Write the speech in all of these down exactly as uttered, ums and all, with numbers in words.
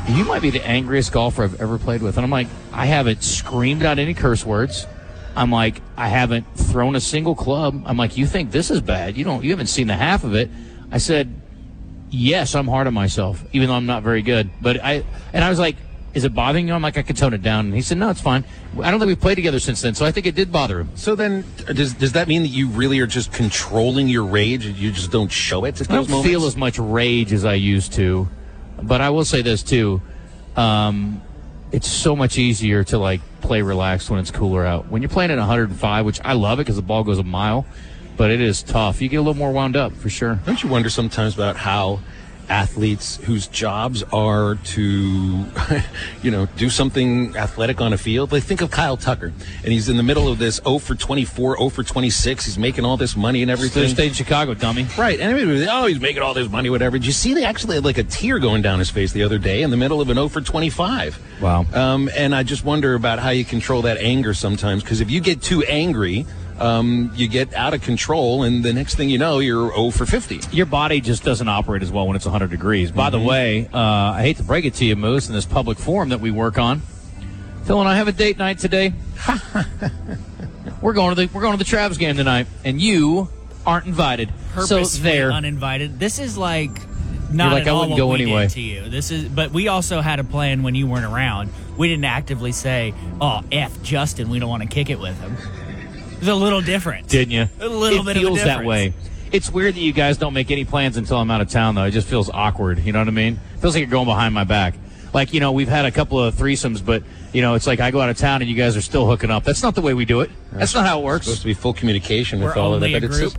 you might be the angriest golfer I've ever played with. And I'm like, I haven't screamed out any curse words. I'm like, I haven't thrown a single club. I'm like, you think this is bad? You don't. You haven't seen the half of it. I said, yes, I'm hard on myself, even though I'm not very good. But I and I was like, is it bothering you? I'm like, I can tone it down. And he said, no, it's fine. I don't think we've played together since then, so I think it did bother him. So then, does does that mean that you really are just controlling your rage and you just don't show it at I those don't moments? feel as much rage as I used to. But I will say this, too. Um, it's so much easier to, like, play relaxed when it's cooler out. When you're playing at one hundred five, which I love it because the ball goes a mile, but it is tough. You get a little more wound up, for sure. Don't you wonder sometimes about how athletes whose jobs are to, you know, do something athletic on a field? Like, think of Kyle Tucker, and he's in the middle of this oh for twenty-four, oh for twenty-six. He's making all this money and everything. Stayed in Chicago, dummy. Right, and everybody, oh, he's making all this money, whatever. Did you see they actually had like a tear going down his face the other day in the middle of an oh for twenty-five? Wow. Um, and I just wonder about how you control that anger sometimes, because if you get too angry, Um, you get out of control, and the next thing you know, you're oh for fifty. Your body just doesn't operate as well when it's one hundred degrees. By Mm-hmm. the way, uh, I hate to break it to you, Moose, in this public forum that we work on, Phil and I have a date night today. we're going to the we're going to the Travs game tonight, and you aren't invited. Purposefully so there, uninvited. This is like not like, at I all wouldn't what go we anyway. did to you. This is, but we also had a plan when you weren't around. We didn't actively say, "Oh, F Justin, we don't want to kick it with him." It's a little different. didn't you? A little it bit feels of a that difference. way. It's weird that you guys don't make any plans until I'm out of town, though. It just feels awkward. You know what I mean? It feels like you're going behind my back. Like, you know, we've had a couple of threesomes, but, you know, it's like I go out of town and you guys are still hooking up. That's not the way we do it. That's not how it works. It's supposed to be full communication with We're all of only that. a But it's group. just,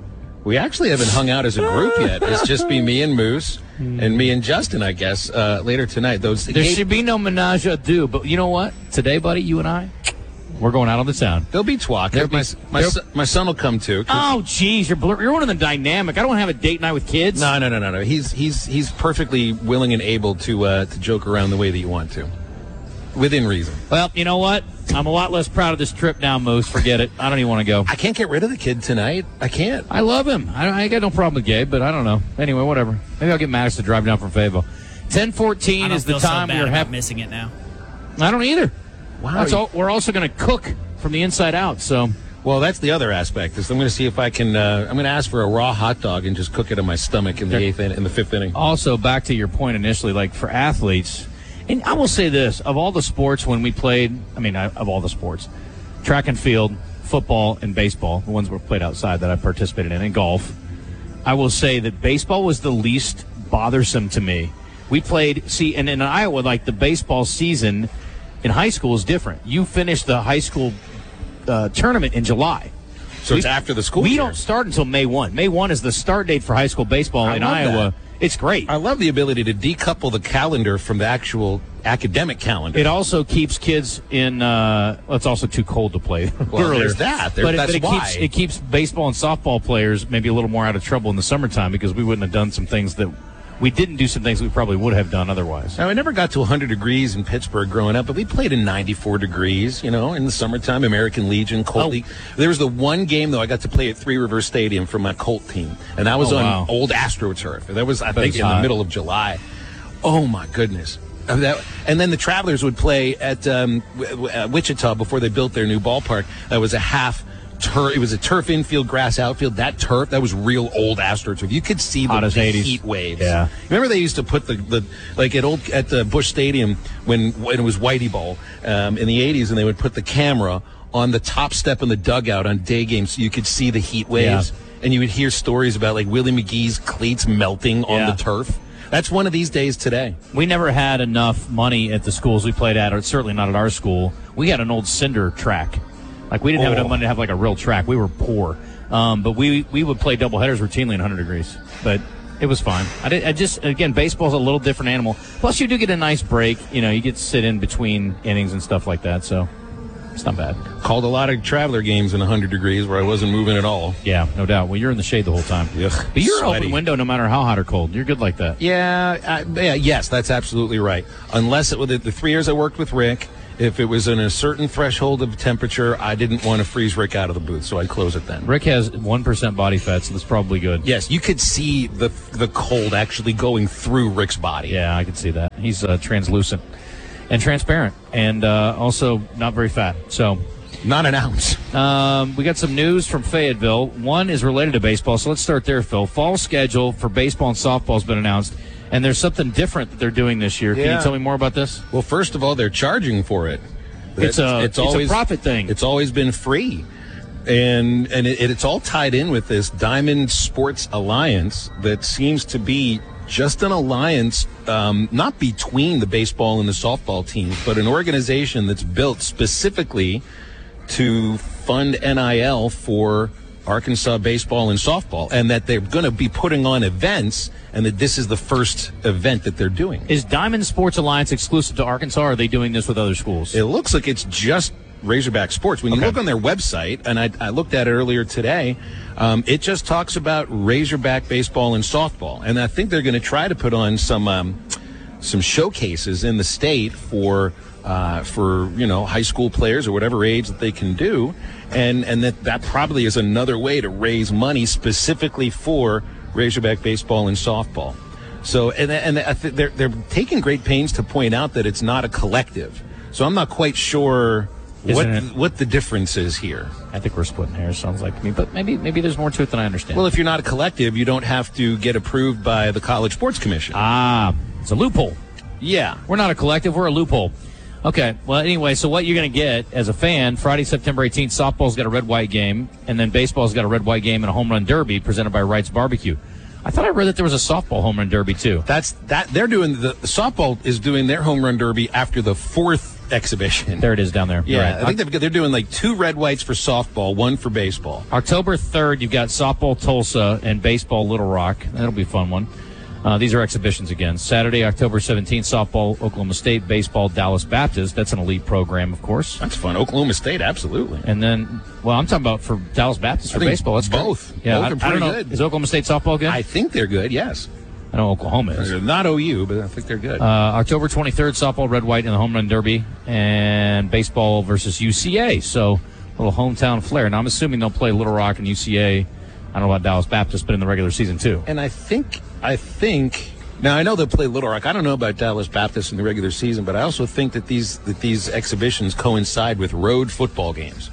we actually haven't hung out as a group yet. It's just be me and Moose and me and Justin, I guess, uh, later tonight. Those There should be no menage a deux, but you know what? Today, buddy, you and I, we're going out on the town. There'll be twalk. There'll be- my, my, there'll- son, my son will come too. 'cause- Oh, geez, you're blur- you're one of the dynamic. I don't want to have a date night with kids. No, no, no, no, no. He's he's he's perfectly willing and able to uh, to joke around the way that you want to, within reason. Well, you know what? I'm a lot less proud of this trip now, Moose. Forget it. I don't even want to go. I can't get rid of the kid tonight. I can't. I love him. I, I got no problem with Gabe, but I don't know. Anyway, whatever. Maybe I'll get Maddox to drive down from Fayetteville. ten I fourteen don't is the feel time so we bad are about having. missing it now. I don't either. Wow. That's all, we're also going to cook from the inside out. So Well, that's the other aspect. Is I'm going to see if I can. Uh, I'm going to ask for a raw hot dog and just cook it in my stomach in the eighth in, in the fifth inning. also back to your point initially, like for athletes, and I will say this: of all the sports when we played, I mean, I, of all the sports, track and field, football, and baseball, the ones that were played outside that I participated in, and golf, I will say that baseball was the least bothersome to me. We played, see, and in Iowa, like the baseball season in high school is different. You finish the high school uh, tournament in July. So it's after the school We year. don't start until May first. May first is the start date for high school baseball I in love Iowa. that. It's great. I love the ability to decouple the calendar from the actual academic calendar. It also keeps kids in. Uh, well, it's also too cold to play. Well, earlier. there's that. There- but it, that's but it why. keeps it keeps baseball and softball players maybe a little more out of trouble in the summertime because we wouldn't have done some things that we didn't do some things we probably would have done otherwise. Now, I never got to one hundred degrees in Pittsburgh growing up, but we played in ninety-four degrees, you know, in the summertime, American Legion, Colt Oh. League. There was the one game, though, I got to play at Three Rivers Stadium for my Colt team, and that was Oh, on wow. old AstroTurf. That was, I bet think, it's in hot. the middle of July. Oh, my goodness. Uh, that- And then the Travelers would play at um, w- w- uh, Wichita before they built their new ballpark. That was a half turf. It was a turf infield, grass outfield. That turf, that was real old AstroTurf. You could see the, Hot as the eighties. heat waves. Yeah. Remember they used to put the, the like at old at the Busch Stadium when when it was Whitey Ball um, in the eighties, and they would put the camera on the top step in the dugout on day games so you could see the heat waves, and you would hear stories about like Willie McGee's cleats melting on Yeah. the turf. That's one of these days today. We never had enough money at the schools we played at, or certainly not at our school. We had an old cinder track. Like, we didn't have Oh. enough money to have, like, a real track. We were poor. Um, but we we would play doubleheaders routinely in one hundred degrees. But it was fine. I, did, I just, again, baseball's a little different animal. Plus, you do get a nice break. You know, you get to sit in between innings and stuff like that. So it's not bad. Called a lot of Traveler games in one hundred degrees where I wasn't moving at all. Yeah, no doubt. Well, you're in the shade the whole time. Ugh, But you're an sweaty. open window no matter how hot or cold. You're good like that. Yeah, I, yeah, yes, that's absolutely right. Unless it, the, the three years I worked with Rick If it was in a certain threshold of temperature, I didn't want to freeze Rick out of the booth, so I'd close it then. Rick has one percent body fat, so that's probably good. Yes, you could see the the cold actually going through Rick's body. Yeah, I can see that. He's uh, translucent and transparent, and uh, also not very fat. So, not an ounce. Um, we got some news from Fayetteville. One is related to baseball, so let's start there, Phil. Fall schedule for baseball and softball has been announced, and there's something different that they're doing this year. Can Yeah. you tell me more about this? Well, first of all, they're charging for it. It's a it's, always, a profit thing. It's always been free. And and it, it's all tied in with this Diamond Sports Alliance that seems to be just an alliance, um, not between the baseball and the softball teams, but an organization that's built specifically to fund N I L for Arkansas baseball and softball, and that they're going to be putting on events, and that this is the first event that they're doing. Is Diamond Sports Alliance exclusive to Arkansas, or are they doing this with other schools? It looks like it's just Razorback Sports. When you Okay. look on their website, and I, I looked at it earlier today, um, it just talks about Razorback baseball and softball. And I think they're going to try to put on some um, some showcases in the state for uh, for you know high school players or whatever age that they can do, and and that that probably is another way to raise money specifically for Razorback baseball and softball. So and and I th- they're they're taking great pains to point out that it's not a collective. So I'm not quite sure what Isn't it? what the difference is here. I think we're splitting hairs, sounds like to me. But maybe maybe there's more to it than I understand. Well, if you're not a collective, you don't have to get approved by the College Sports Commission. ah, it's a loophole. Yeah. We're not a collective, we're a loophole. Okay, well, anyway, so what you're going to get as a fan, Friday, September eighteenth, softball's got a red-white game, and then baseball's got a red-white game and a home run derby presented by Wright's Barbecue. I thought I read that there was a softball home run derby, too. That's that. They're doing the, the softball is doing their home run derby after the fourth exhibition. There it is down there. You're Yeah, right. I think they've, they're doing like two red whites for softball, one for baseball. October third, you've got softball Tulsa and baseball Little Rock. That'll be a fun one. Uh, these are exhibitions again. Saturday, October seventeenth, softball Oklahoma State, baseball Dallas Baptist. That's an elite program, of course. That's fun. Oklahoma State, absolutely. And then, well, I'm talking about for Dallas Baptist for I think baseball. That's great. both. Yeah, Both I, are I don't pretty know. good. Is Oklahoma State softball good? I think they're good. Yes, I know Oklahoma is. They're not O U, but I think they're good. Uh, October twenty-third, softball red white in the home run derby, and baseball versus U C A. So a little hometown flair. Now I'm assuming they'll play Little Rock and U C A. I don't know about Dallas Baptist, but in the regular season too. And I think, I think, now I know they'll play Little Rock. I don't know about Dallas Baptist in the regular season, but I also think that these that these exhibitions coincide with road football games.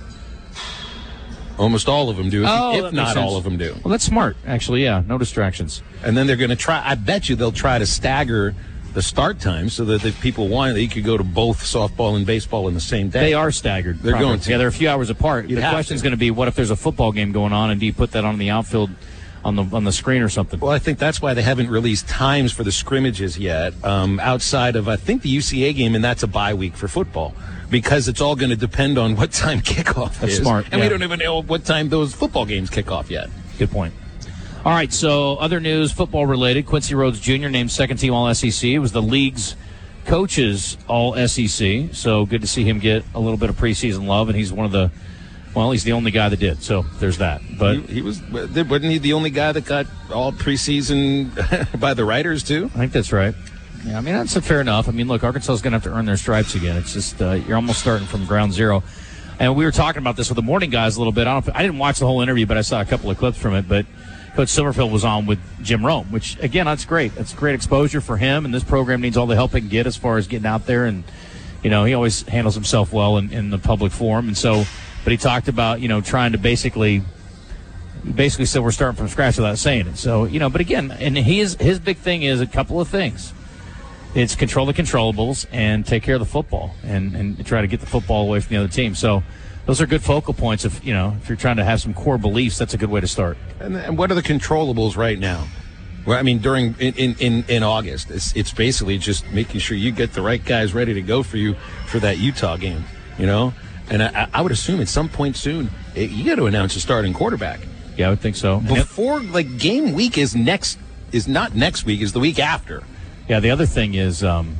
Almost all of them do, if, Oh, if that makes not sense. all of them do. Well, that's smart, actually. Yeah, no distractions. And then they're going to try, I bet you they'll try to stagger the start time so that if people want it, you could go to both softball and baseball in the same day. They are staggered. They're probably. going to. Yeah, they're a few hours apart. You'd the have question's to. going to be, what if there's a football game going on, and do you put that on the outfield on the on the screen or something? Well, I think that's why they haven't released times for the scrimmages yet, um, outside of, I think, the U C A game, and that's a bye week for football, because it's all going to depend on what time kickoff That's is. smart, And yeah. we don't even know what time those football games kick off yet. Good point. All right, so other news, football related. Quincy Rhodes Junior named second team All S E C. It was the league's coaches All S E C, so good to see him get a little bit of preseason love, and he's one of the, well, he's the only guy that did, so there's that. But He, he was, wasn't he the only guy that got all preseason by the writers, too? I think that's right. Yeah, I mean, that's fair enough. I mean, look, Arkansas is going to have to earn their stripes again. It's just, uh, you're almost starting from ground zero. And we were talking about this with the morning guys a little bit. I, don't, I didn't watch the whole interview, but I saw a couple of clips from it. But Coach Silverfield was on with Jim Rome, which, again, that's great. That's great exposure for him, and this program needs all the help it can get as far as getting out there. And, you know, he always handles himself well in, in the public forum. And so, but he talked about, you know, trying to basically, basically said we're starting from scratch without saying it. So, you know, but again, and his, his big thing is a couple of things. It's control the controllables and take care of the football and, and try to get the football away from the other team. So those are good focal points. If, you know, if you're trying to have some core beliefs, that's a good way to start. And, and what are the controllables right now? Well, I mean, during in, in, in, in August, it's, it's basically just making sure you get the right guys ready to go for you for that Utah game, you know? And I, I would assume at some point soon, it, you got to announce a starting quarterback. Yeah, I would think so. And Before, like, game week is next, is not next week, is the week after. yeah, the other thing is um,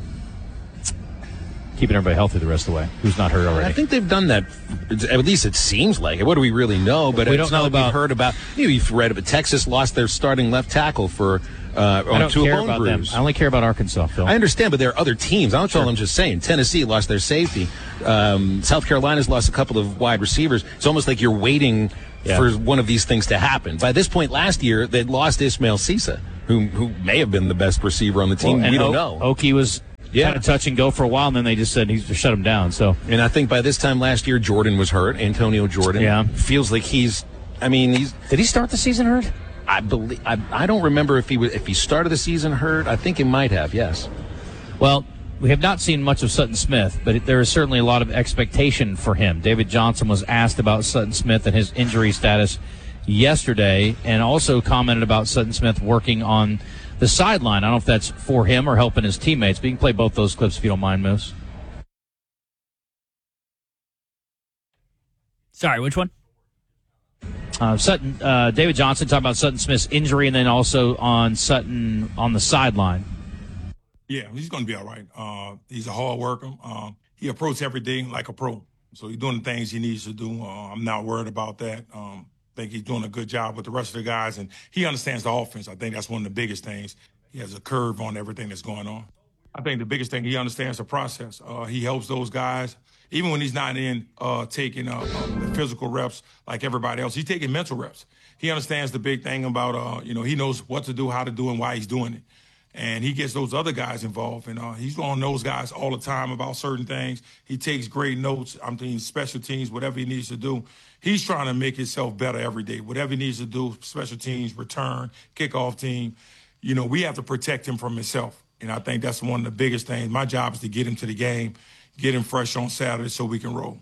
keeping everybody healthy the rest of the way, who's not hurt already. I think they've done that. At least it seems like it. What do we really know? But We it's don't not know like about- we've heard about. You know, you've read about Texas lost their starting left tackle for uh, I don't to care a bone about bruise. them. I only care about Arkansas, Phil. I understand, but there are other teams. I'm, Sure. I'm just saying. Tennessee lost their safety. Um, South Carolina's lost a couple of wide receivers. It's almost like you're waiting Yeah. for one of these things to happen. By this point last year, they'd lost Ismail Cisa, who who may have been the best receiver on the team. Well, and we don't O- know. Okie was Yeah. kind of touch and go for a while, and then they just said he's shut him down. So And I think by this time last year, Jordan was hurt. Antonio Jordan. Yeah. Feels like he's. I mean, he's. did he start the season hurt? I believe. I, I don't remember if he was, if he started the season hurt. I think he might have. Yes. Well, we have not seen much of Sutton Smith, but there is certainly a lot of expectation for him. David Johnson was asked about Sutton Smith and his injury status yesterday, and also commented about Sutton Smith working on the sideline. I don't know if that's for him or helping his teammates, but you can play both those clips if you don't mind, Moose. Sorry, which one? Uh, Sutton, uh, David Johnson talking about Sutton Smith's injury, and then also on Sutton on the sideline. Yeah, he's going to be all right. Uh, he's a hard worker. Uh, he approaches every day like a pro. So he's doing the things he needs to do. Uh, I'm not worried about that. Um, I think he's doing a good job with the rest of the guys, and he understands the offense. I think that's one of the biggest things. He has a curve on everything that's going on. I think the biggest thing, he understands the process. Uh, he helps those guys. Even when he's not in uh, taking uh, uh, the physical reps like everybody else, he's taking mental reps. He understands the big thing about, uh, you know, he knows what to do, how to do, and why he's doing it. And he gets those other guys involved, and uh, he's on those guys all the time about certain things. He takes great notes. I'm thinking special teams, whatever he needs to do. He's trying to make himself better every day. Whatever he needs to do, special teams, return, kickoff team, you know, we have to protect him from himself. And I think that's one of the biggest things. My job is to get him to the game, get him fresh on Saturday so we can roll.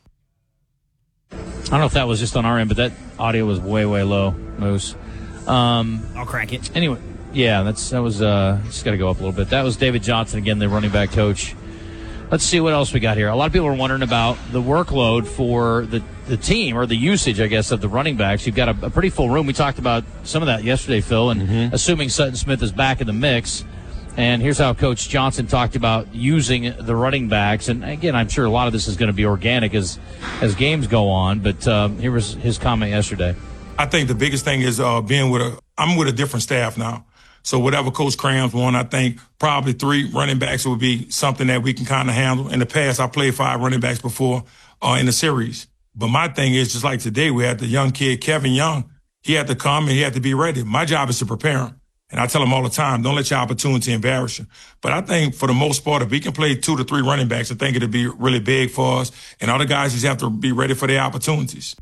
I don't know if that was just on our end, but that audio was way, way low, Moose. Um, I'll crank it. Anyway, yeah, that's that was uh, just got to go up a little bit. That was David Johnson again, the running back coach. Let's see what else we got here. A lot of people are wondering about the workload for the, the team, or the usage, I guess, of the running backs. You've got a, a pretty full room. We talked about some of that yesterday, Phil, and mm-hmm. assuming Sutton Smith is back in the mix. And here's how Coach Johnson talked about using the running backs. And again, I'm sure a lot of this is going to be organic as as games go on. But um, here was his comment yesterday. I think the biggest thing is uh, being with a – I'm with a different staff now. So whatever Coach Crams won, I think probably three running backs would be something that we can kind of handle. In the past, I played five running backs before uh, in the series. But my thing is, just like today, we had the young kid, Kevin Young. He had to come and he had to be ready. My job is to prepare him. And I tell him all the time, don't let your opportunity embarrass you. But I think for the most part, if we can play two to three running backs, I think it'll be really big for us. And other guys just have to be ready for their opportunities.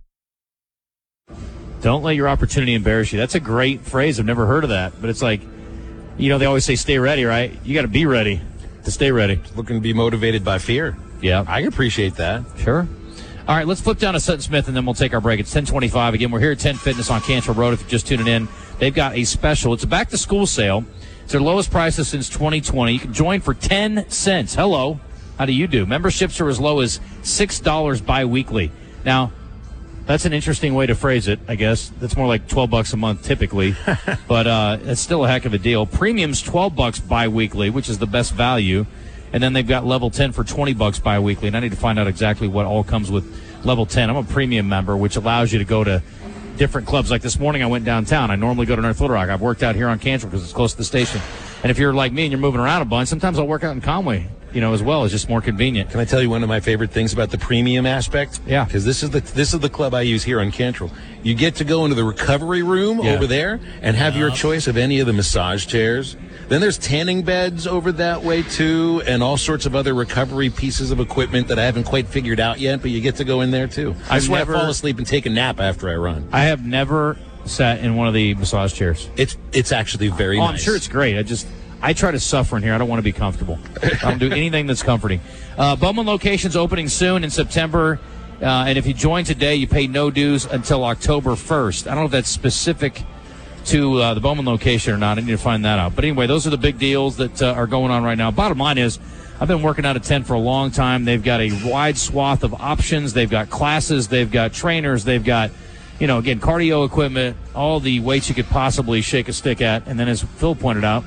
Don't let your opportunity embarrass you. That's a great phrase. I've never heard of that. But it's like, you know, they always say stay ready, right? You got to be ready to stay ready. Looking to be motivated by fear. Yeah. I appreciate that. Sure. All right, let's flip down to Sutton Smith, and then we'll take our break. It's ten twenty-five. Again, we're here at ten Fitness on Cantrell Road. If you're just tuning in, they've got a special. It's a back-to-school sale. It's their lowest prices since twenty twenty. You can join for ten cents. Hello. How do you do? Memberships are as low as six dollars bi-weekly. Now, that's an interesting way to phrase it, I guess. That's more like twelve bucks a month typically, but uh, it's still a heck of a deal. Premium's twelve bucks bi-weekly, which is the best value. And then they've got level ten for twenty bucks bi-weekly. And I need to find out exactly what all comes with level ten. I'm a premium member, which allows you to go to different clubs. Like this morning, I went downtown. I normally go to North Little Rock. I've worked out here on Cantrell because it's close to the station. And if you're like me and you're moving around a bunch, sometimes I'll work out in Conway, you know, as well. It's just more convenient. Can I tell you one of my favorite things about the premium aspect? Yeah. Because this is the this is the club I use here on Cantrell. You get to go into the recovery room Yeah. over there and have your choice of any of the massage chairs. Then there's tanning beds over that way too, and all sorts of other recovery pieces of equipment that I haven't quite figured out yet, but you get to go in there too. I I've swear never- I fall asleep and take a nap after I run. I have never sat in one of the massage chairs. It's it's actually very Oh, nice. I'm sure it's great. I just I try to suffer in here. I don't want to be comfortable. I don't do anything that's comforting. Uh, Bowman location's opening soon in September, uh, and if you join today, you pay no dues until October first. I don't know if that's specific to uh, the Bowman location or not. I need to find that out. But anyway, those are the big deals that uh, are going on right now. Bottom line is, I've been working out at ten for a long time. They've got a wide swath of options. They've got classes. They've got trainers. They've got, you know, again, cardio equipment, all the weights you could possibly shake a stick at. And then as Phil pointed out,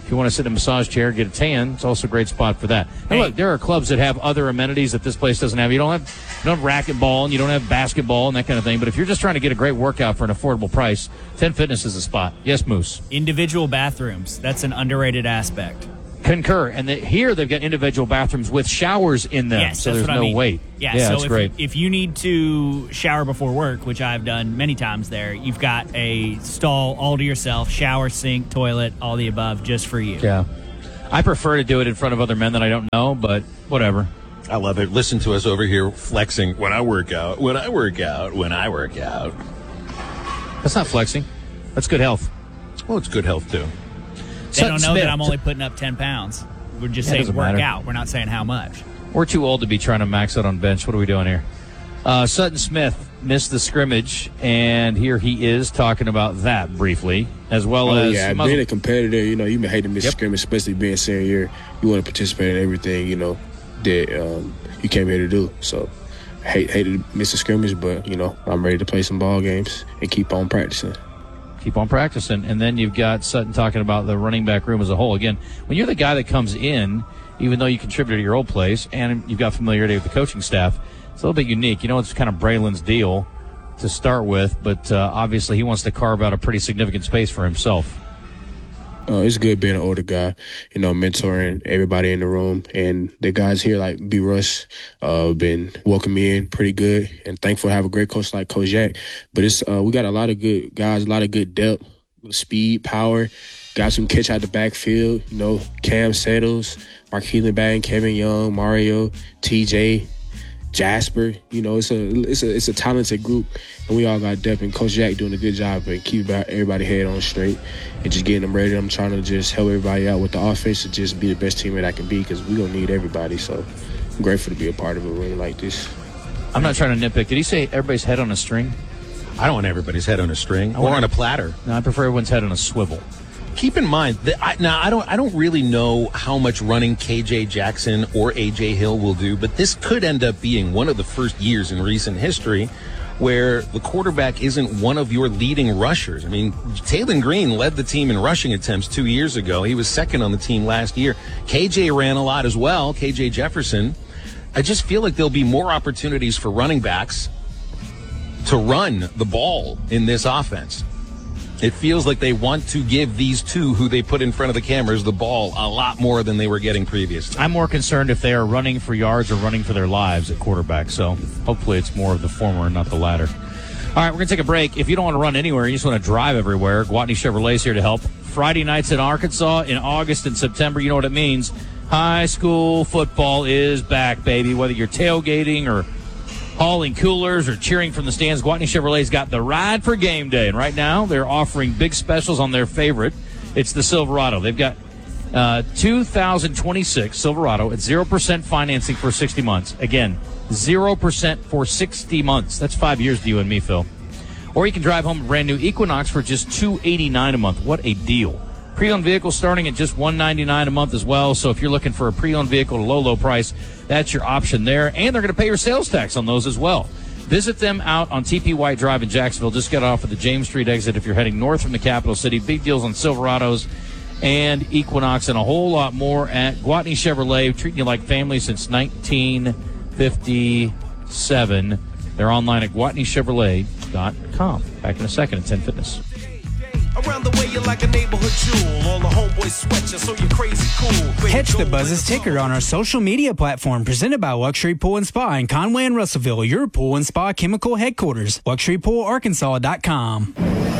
If you want to sit in a massage chair, get a tan, it's also a great spot for that. And look, there are clubs that have other amenities that this place doesn't have. You don't have, you don't have racquetball, and you don't have basketball and that kind of thing. But if you're just trying to get a great workout for an affordable price, ten Fitness is a spot. Yes, Moose. Individual bathrooms. That's an underrated aspect. Concur. And the, here they've got individual bathrooms with showers in them, Yes, so that's there's what I no mean. wait. Yeah, yeah so that's if, great. if you need to shower before work, which I've done many times there, you've got a stall all to yourself, shower, sink, toilet, all the above, just for you. Yeah. I prefer to do it in front of other men that I don't know, but whatever. I love it. Listen to us over here flexing when I work out, when I work out, when I work out. That's not flexing. That's good health. Well, it's good health, too. They Sutton don't know Smith. that I'm only putting up ten pounds. We're just Yeah, it saying doesn't work matter. out. We're not saying how much. We're too old to be trying to max out on bench. What are we doing here? Uh, Sutton Smith missed the scrimmage, and here he is talking about that briefly, as well Oh, as yeah, some other- being a competitor, you know, you may hate to miss Yep. a scrimmage, especially being senior year. You want to participate in everything, you know, that um, you came here to do. So, hate hate to miss a scrimmage, but, you know, I'm ready to play some ball games and keep on practicing. keep on practicing. And then you've got Sutton talking about the running back room as a whole. Again, when you're the guy that comes in, even though you contributed to your old place and you've got familiarity with the coaching staff, it's a little bit unique. You know, it's kind of Braylon's deal to start with, but uh, obviously he wants to carve out a pretty significant space for himself. Uh, it's good being an older guy, you know, mentoring everybody in the room. And the guys here, like B. Russ, uh, been welcoming me in pretty good. And thankful to have a great coach like Coach Jack. But it's uh, we got a lot of good guys, a lot of good depth, speed, power. Got some catch out the backfield, you know, Cam Settles, Mark Healenbang, Kevin Young, Mario, T J, Jasper. You know, it's a it's a it's a talented group, and we all got depth. And Coach Jack doing a good job of keeping everybody head on straight and just getting them ready. I'm trying to just help everybody out with the offense to just be the best team that I can be, because we're gonna need everybody. So I'm grateful to be a part of a ring like this. I'm not trying to nitpick. Did he say everybody's head on a string? I don't want everybody's head on a string or want- on a platter. No, I prefer everyone's head on a swivel. Keep in mind that I, now I don't I don't really know how much running K J Jackson or A J Hill will do, but this could end up being one of the first years in recent history where the quarterback isn't one of your leading rushers. I mean, Taylon Green led the team in rushing attempts two years ago. He was second on the team last year. K J ran a lot as well, K J Jefferson. I just feel like there'll be more opportunities for running backs to run the ball in this offense. It feels like they want to give these two who they put in front of the cameras the ball a lot more than they were getting previously. I'm more concerned if they are running for yards or running for their lives at quarterback. So hopefully it's more of the former and not the latter. All right, we're going to take a break. If you don't want to run anywhere, you just want to drive everywhere, Gwatney Chevrolet is here to help. Friday nights in Arkansas in August and September, you know what it means. High school football is back, baby. Whether you're tailgating or hauling coolers or cheering from the stands, Gwatney Chevrolet's got the ride for game day. And right now, they're offering big specials on their favorite. It's the Silverado. They've got uh, two thousand twenty-six Silverado at zero percent financing for sixty months. Again, zero percent for sixty months. That's five years to you and me, Phil. Or you can drive home a brand new Equinox for just two hundred eighty-nine dollars a month. What a deal. Pre-owned vehicles starting at just one hundred ninety-nine dollars a month as well. So if you're looking for a pre-owned vehicle at a low, low price, that's your option there. And they're going to pay your sales tax on those as well. Visit them out on T P White Drive in Jacksonville. Just get off of the James Street exit if you're heading north from the capital city. Big deals on Silverados and Equinox and a whole lot more at Gwatney Chevrolet, treating you like family since nineteen fifty-seven. They're online at gwatney chevrolet dot com. Back in a second at ten Fitness. Around the way, you're like a neighborhood jewel. All the homeboys sweat you, so you're crazy cool. Way Catch to the go Buzz's with the ticker on our social media platform presented by Luxury Pool and Spa in Conway and Russellville, your pool and spa chemical headquarters. luxury pool arkansas dot com.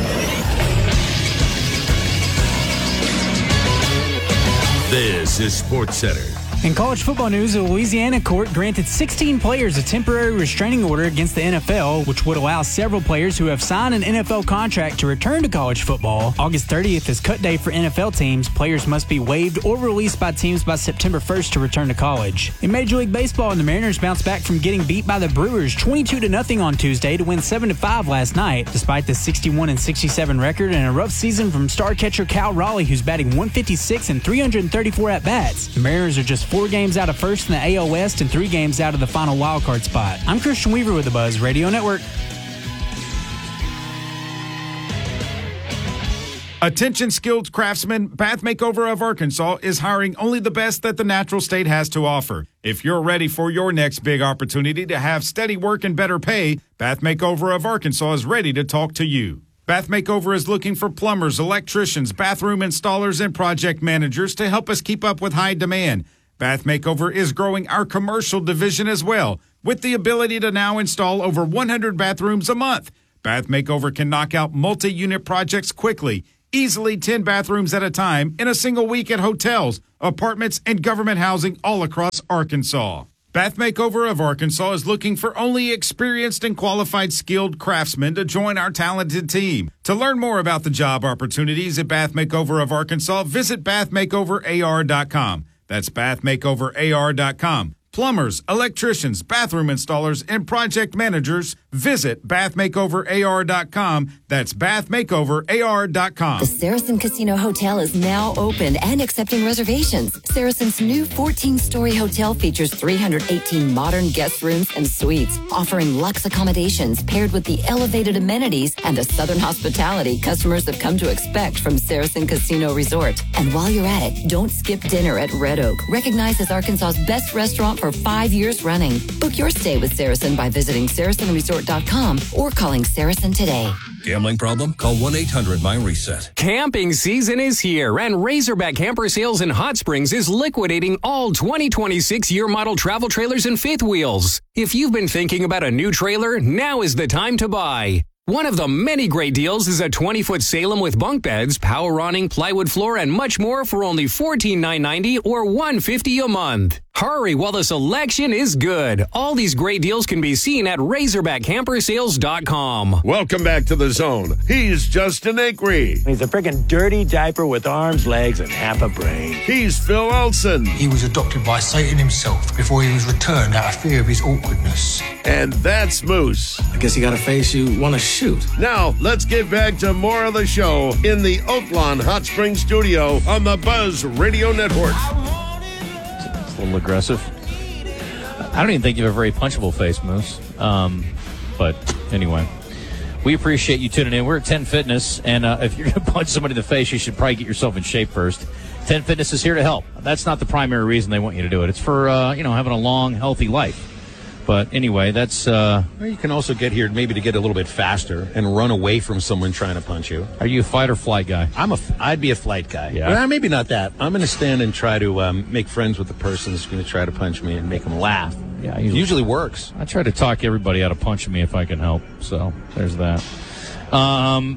This is Sports Center. In college football news, a Louisiana court granted sixteen players a temporary restraining order against the N F L, which would allow several players who have signed an N F L contract to return to college football. August thirtieth is cut day for N F L teams. Players must be waived or released by teams by September first to return to college. In Major League Baseball, the Mariners bounced back from getting beat by the Brewers twenty-two to nothing on Tuesday to win seven to five last night. Despite the sixty-one and sixty-seven record and a rough season from star catcher Cal Raleigh, who's batting one fifty-six and three hundred thirty-four at-bats, the Mariners are just four games out of first in the A L West and three games out of the final wildcard spot. I'm Christian Weaver with the Buzz Radio Network. Attention skilled craftsmen, Bath Makeover of Arkansas is hiring only the best that the natural state has to offer. If you're ready for your next big opportunity to have steady work and better pay, Bath Makeover of Arkansas is ready to talk to you. Bath Makeover is looking for plumbers, electricians, bathroom installers, and project managers to help us keep up with high demand. Bath Makeover is growing our commercial division as well, with the ability to now install over one hundred bathrooms a month. Bath Makeover can knock out multi-unit projects quickly, easily ten bathrooms at a time in a single week at hotels, apartments, and government housing all across Arkansas. Bath Makeover of Arkansas is looking for only experienced and qualified skilled craftsmen to join our talented team. To learn more about the job opportunities at Bath Makeover of Arkansas, visit bath makeover a r dot com. That's bath makeover a r dot com. Plumbers, electricians, bathroom installers, and project managers, visit bath makeover a r dot com. That's bath makeover a r dot com. The Saracen Casino Hotel is now open and accepting reservations. Saracen's new fourteen-story hotel features three hundred eighteen modern guest rooms and suites, offering luxe accommodations paired with the elevated amenities and the southern hospitality customers have come to expect from Saracen Casino Resort. And while you're at it, don't skip dinner at Red Oak, recognized as Arkansas's best restaurant for five years running. Book your stay with Saracen by visiting saracen resort dot com or calling Saracen today. Gambling problem? Call one eight hundred my reset. Camping season is here, and Razorback Camper Sales in Hot Springs is liquidating all twenty twenty-six year model travel trailers and fifth wheels. If you've been thinking about a new trailer, now is the time to buy. One of the many great deals is a twenty-foot Salem with bunk beds, power awning, plywood floor, and much more for only fourteen thousand nine hundred ninety dollars or one hundred fifty dollars a month. Hurry while the selection is good. All these great deals can be seen at razorback camper sales dot com. Welcome back to The Zone. He's Justin Acree. He's a freaking dirty diaper with arms, legs, and half a brain. He's Phil Elson. He was adopted by Satan himself before he was returned out of fear of his awkwardness. And that's Moose. I guess you got a face you want to shoot. Now, let's get back to more of the show in the Oaklawn Hot Springs studio on the Buzz Radio Network. It's a little aggressive. I don't even think you have a very punchable face, Moose. Um, but anyway, we appreciate you tuning in. We're at ten Fitness, and uh, if you're going to punch somebody in the face, you should probably get yourself in shape first. ten Fitness is here to help. That's not the primary reason they want you to do it. It's for, uh, you know, having a long, healthy life. But anyway, that's... Uh, well, you can also get here maybe to get a little bit faster and run away from someone trying to punch you. Are you a fight or flight guy? I'm a, I'd be a flight guy. Yeah. Well, maybe not that. I'm going to stand and try to um, make friends with the person who's going to try to punch me and make them laugh. Yeah, it usually works. I try to talk everybody out of punching me if I can help. So there's that. Um,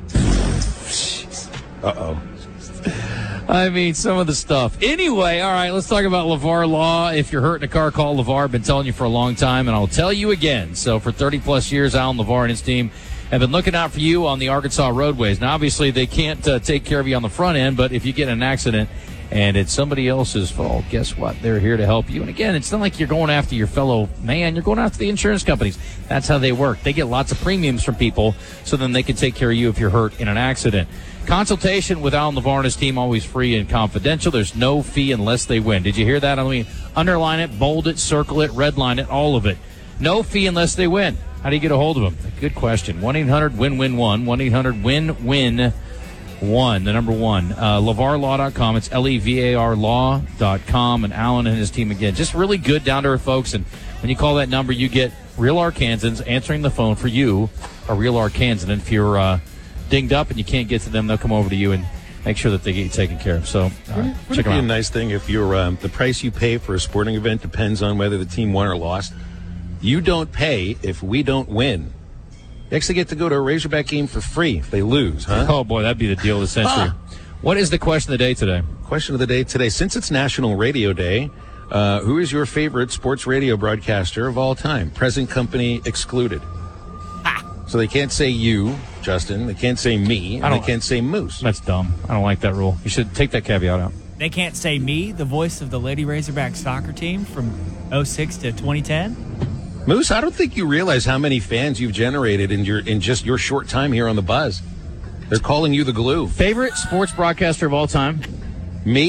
Uh-oh. I mean, some of the stuff. Anyway, all right, let's talk about LeVar Law. If you're hurt in a car, call LeVar. I've been telling you for a long time, and I'll tell you again. So for thirty-plus years, Alan LeVar and his team have been looking out for you on the Arkansas roadways. Now, obviously, they can't uh, take care of you on the front end, but if you get in an accident and it's somebody else's fault, guess what? They're here to help you. And again, it's not like you're going after your fellow man. You're going after the insurance companies. That's how they work. They get lots of premiums from people, so then they can take care of you if you're hurt in an accident. Consultation with Alan LeVar and his team, always free and confidential. There's no fee unless they win. Did you hear that? I mean, underline it, bold it, circle it, redline it, all of it. No fee unless they win. How do you get a hold of them? Good question. one eight hundred win win one. one eight hundred win win one. The number one. Uh, levar law dot com. It's L E V A R law dot com. And Alan and his team, again, just really good, down-to-earth folks. And when you call that number, you get real Arkansans answering the phone for you, a real Arkansan. And if you're uh, dinged up and you can't get to them, they'll come over to you and make sure that they get you taken care of. So uh, Would check it be them out. a nice thing if you're, um, the price you pay for a sporting event depends on whether the team won or lost? You don't pay if we don't win. You actually get to go to a Razorback game for free if they lose, huh? Oh, boy, that'd be the deal of the century. Ah. What is the question of the day today? Question of the day today. Since it's National Radio Day, uh, who is your favorite sports radio broadcaster of all time? Present company excluded. So they can't say you, Justin. They can't say me. And they can't say Moose. That's dumb. I don't like that rule. You should take that caveat out. They can't say me, the voice of the Lady Razorback soccer team from oh six to twenty ten. Moose, I don't think you realize how many fans you've generated in your in just your short time here on the Buzz. They're calling you the glue. Favorite sports broadcaster of all time? Me?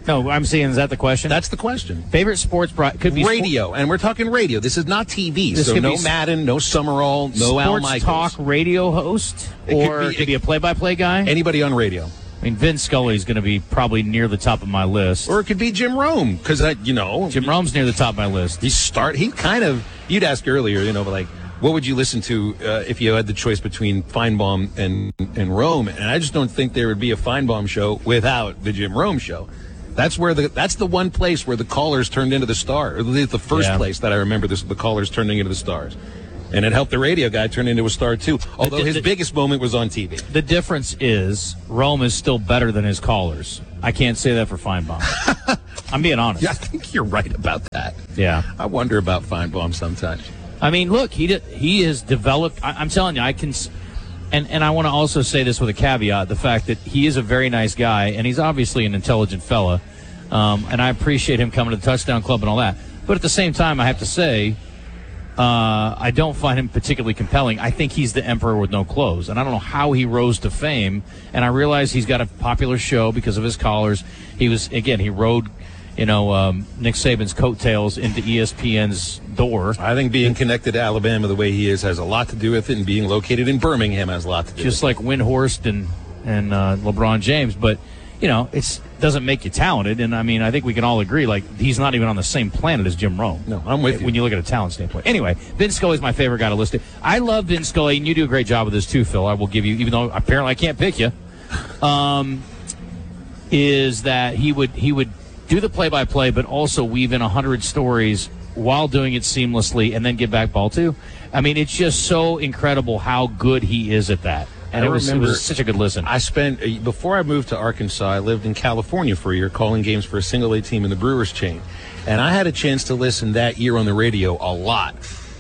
No, I'm saying, is that the question? That's the question. Favorite sports broad could be radio, and we're talking radio. This is not T V, This so could no be Madden, no Summerall, no Al sports Michaels. talk radio host, It could or be- it could be a play-by-play guy. Anybody on radio. I mean, Vin Scully is going to be probably near the top of my list. Or it could be Jim Rome, because, you know. Jim Rome's near the top of my list. He start. He kind of, you'd ask earlier, you know, but like, what would you listen to uh, if you had the choice between Feinbaum and, and Rome? And I just don't think there would be a Feinbaum show without the Jim Rome show. That's where the that's the one place where the callers turned into the stars. It's the first Yeah. place that I remember this, the callers turning into the stars. And it helped the radio guy turn into a star, too. Although the- his the- biggest moment was on T V. The difference is Rome is still better than his callers. I can't say that for Feinbaum. I'm being honest. Yeah, I think you're right about that. Yeah. I wonder about Feinbaum sometimes. I mean, look, he did, he has developed. I, I'm telling you, I can, s- and and I want to also say this with a caveat: the fact that he is a very nice guy, and he's obviously an intelligent fella, um, and I appreciate him coming to the Touchdown Club and all that. But at the same time, I have to say, uh, I don't find him particularly compelling. I think he's the emperor with no clothes, and I don't know how he rose to fame. And I realize he's got a popular show because of his callers. He was again, he rode. You know, um, Nick Saban's coattails into E S P N's door. I think being connected to Alabama the way he is has a lot to do with it, and being located in Birmingham has a lot to do Just with like Windhorst and and uh, LeBron James. But, you know, it doesn't make you talented. And, I mean, I think we can all agree, like, he's not even on the same planet as Jim Rome. No, I'm with you. When you look at a talent standpoint. Anyway, Vin Scully's my favorite guy to list it. I love Vin Scully, and you do a great job with this too, Phil. I will give you, even though apparently I can't pick you, um, is that he would he would – do the play-by-play, but also weave in a hundred stories while doing it seamlessly, and then give back ball too. I mean, it's just so incredible how good he is at that. And I it was, it remember was such a good listen. I spent, uh, before I moved to Arkansas, I lived in California for a year calling games for a single A team in the Brewers chain. And I had a chance to listen that year on the radio a lot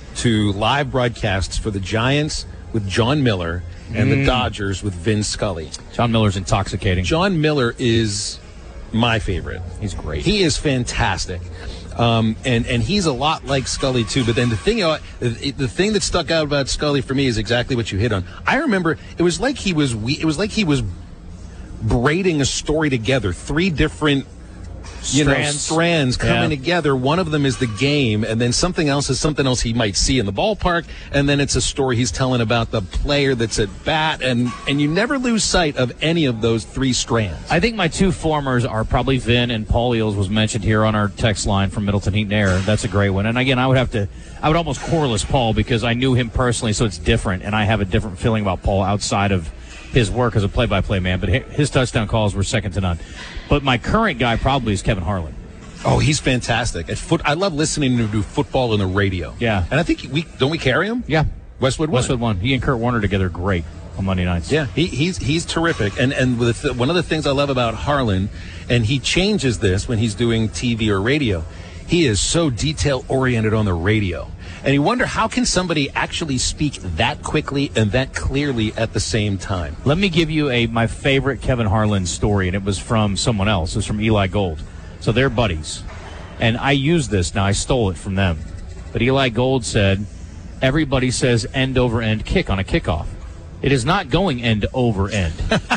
to live broadcasts for the Giants with John Miller and Mm. the Dodgers with Vin Scully. John Miller's intoxicating. John Miller is my favorite. He's great. He is fantastic. Um, and, and he's a lot like Scully, too. But then the thing, uh, the, the thing that stuck out about Scully for me is exactly what you hit on. I remember it was like he was, we, it was like he was braiding a story together. Three different, you know, Strands. strands coming Yeah. together. One of them is the game, and then something else is something else he might see in the ballpark, and then it's a story he's telling about the player that's at bat, and, and you never lose sight of any of those three strands. I think my two formers are probably Vin, and Paul Eels was mentioned here on our text line from Middleton Heat and Air. That's a great one. And again, I would have to, I would almost correlate Paul because I knew him personally, so it's different, and I have a different feeling about Paul outside of his work as a play-by-play man, but his touchdown calls were second to none. But my current guy probably is Kevin Harlan. Oh, he's fantastic. At foot, I love listening to do football on the radio. Yeah. And I think we don't we carry him? Yeah. Westwood One. Westwood One. He and Kurt Warner together, great on Monday nights. Yeah, he, he's he's terrific. And and with the, one of the things I love about Harlan, and he changes this when he's doing T V or radio, he is so detail oriented on the radio. And you wonder, how can somebody actually speak that quickly and that clearly at the same time? Let me give you a my favorite Kevin Harlan story, and it was from someone else. It was from Eli Gold. So they're buddies. And I used this. Now, I stole it from them. But Eli Gold said, everybody says end over end kick on a kickoff. It is not going end over end.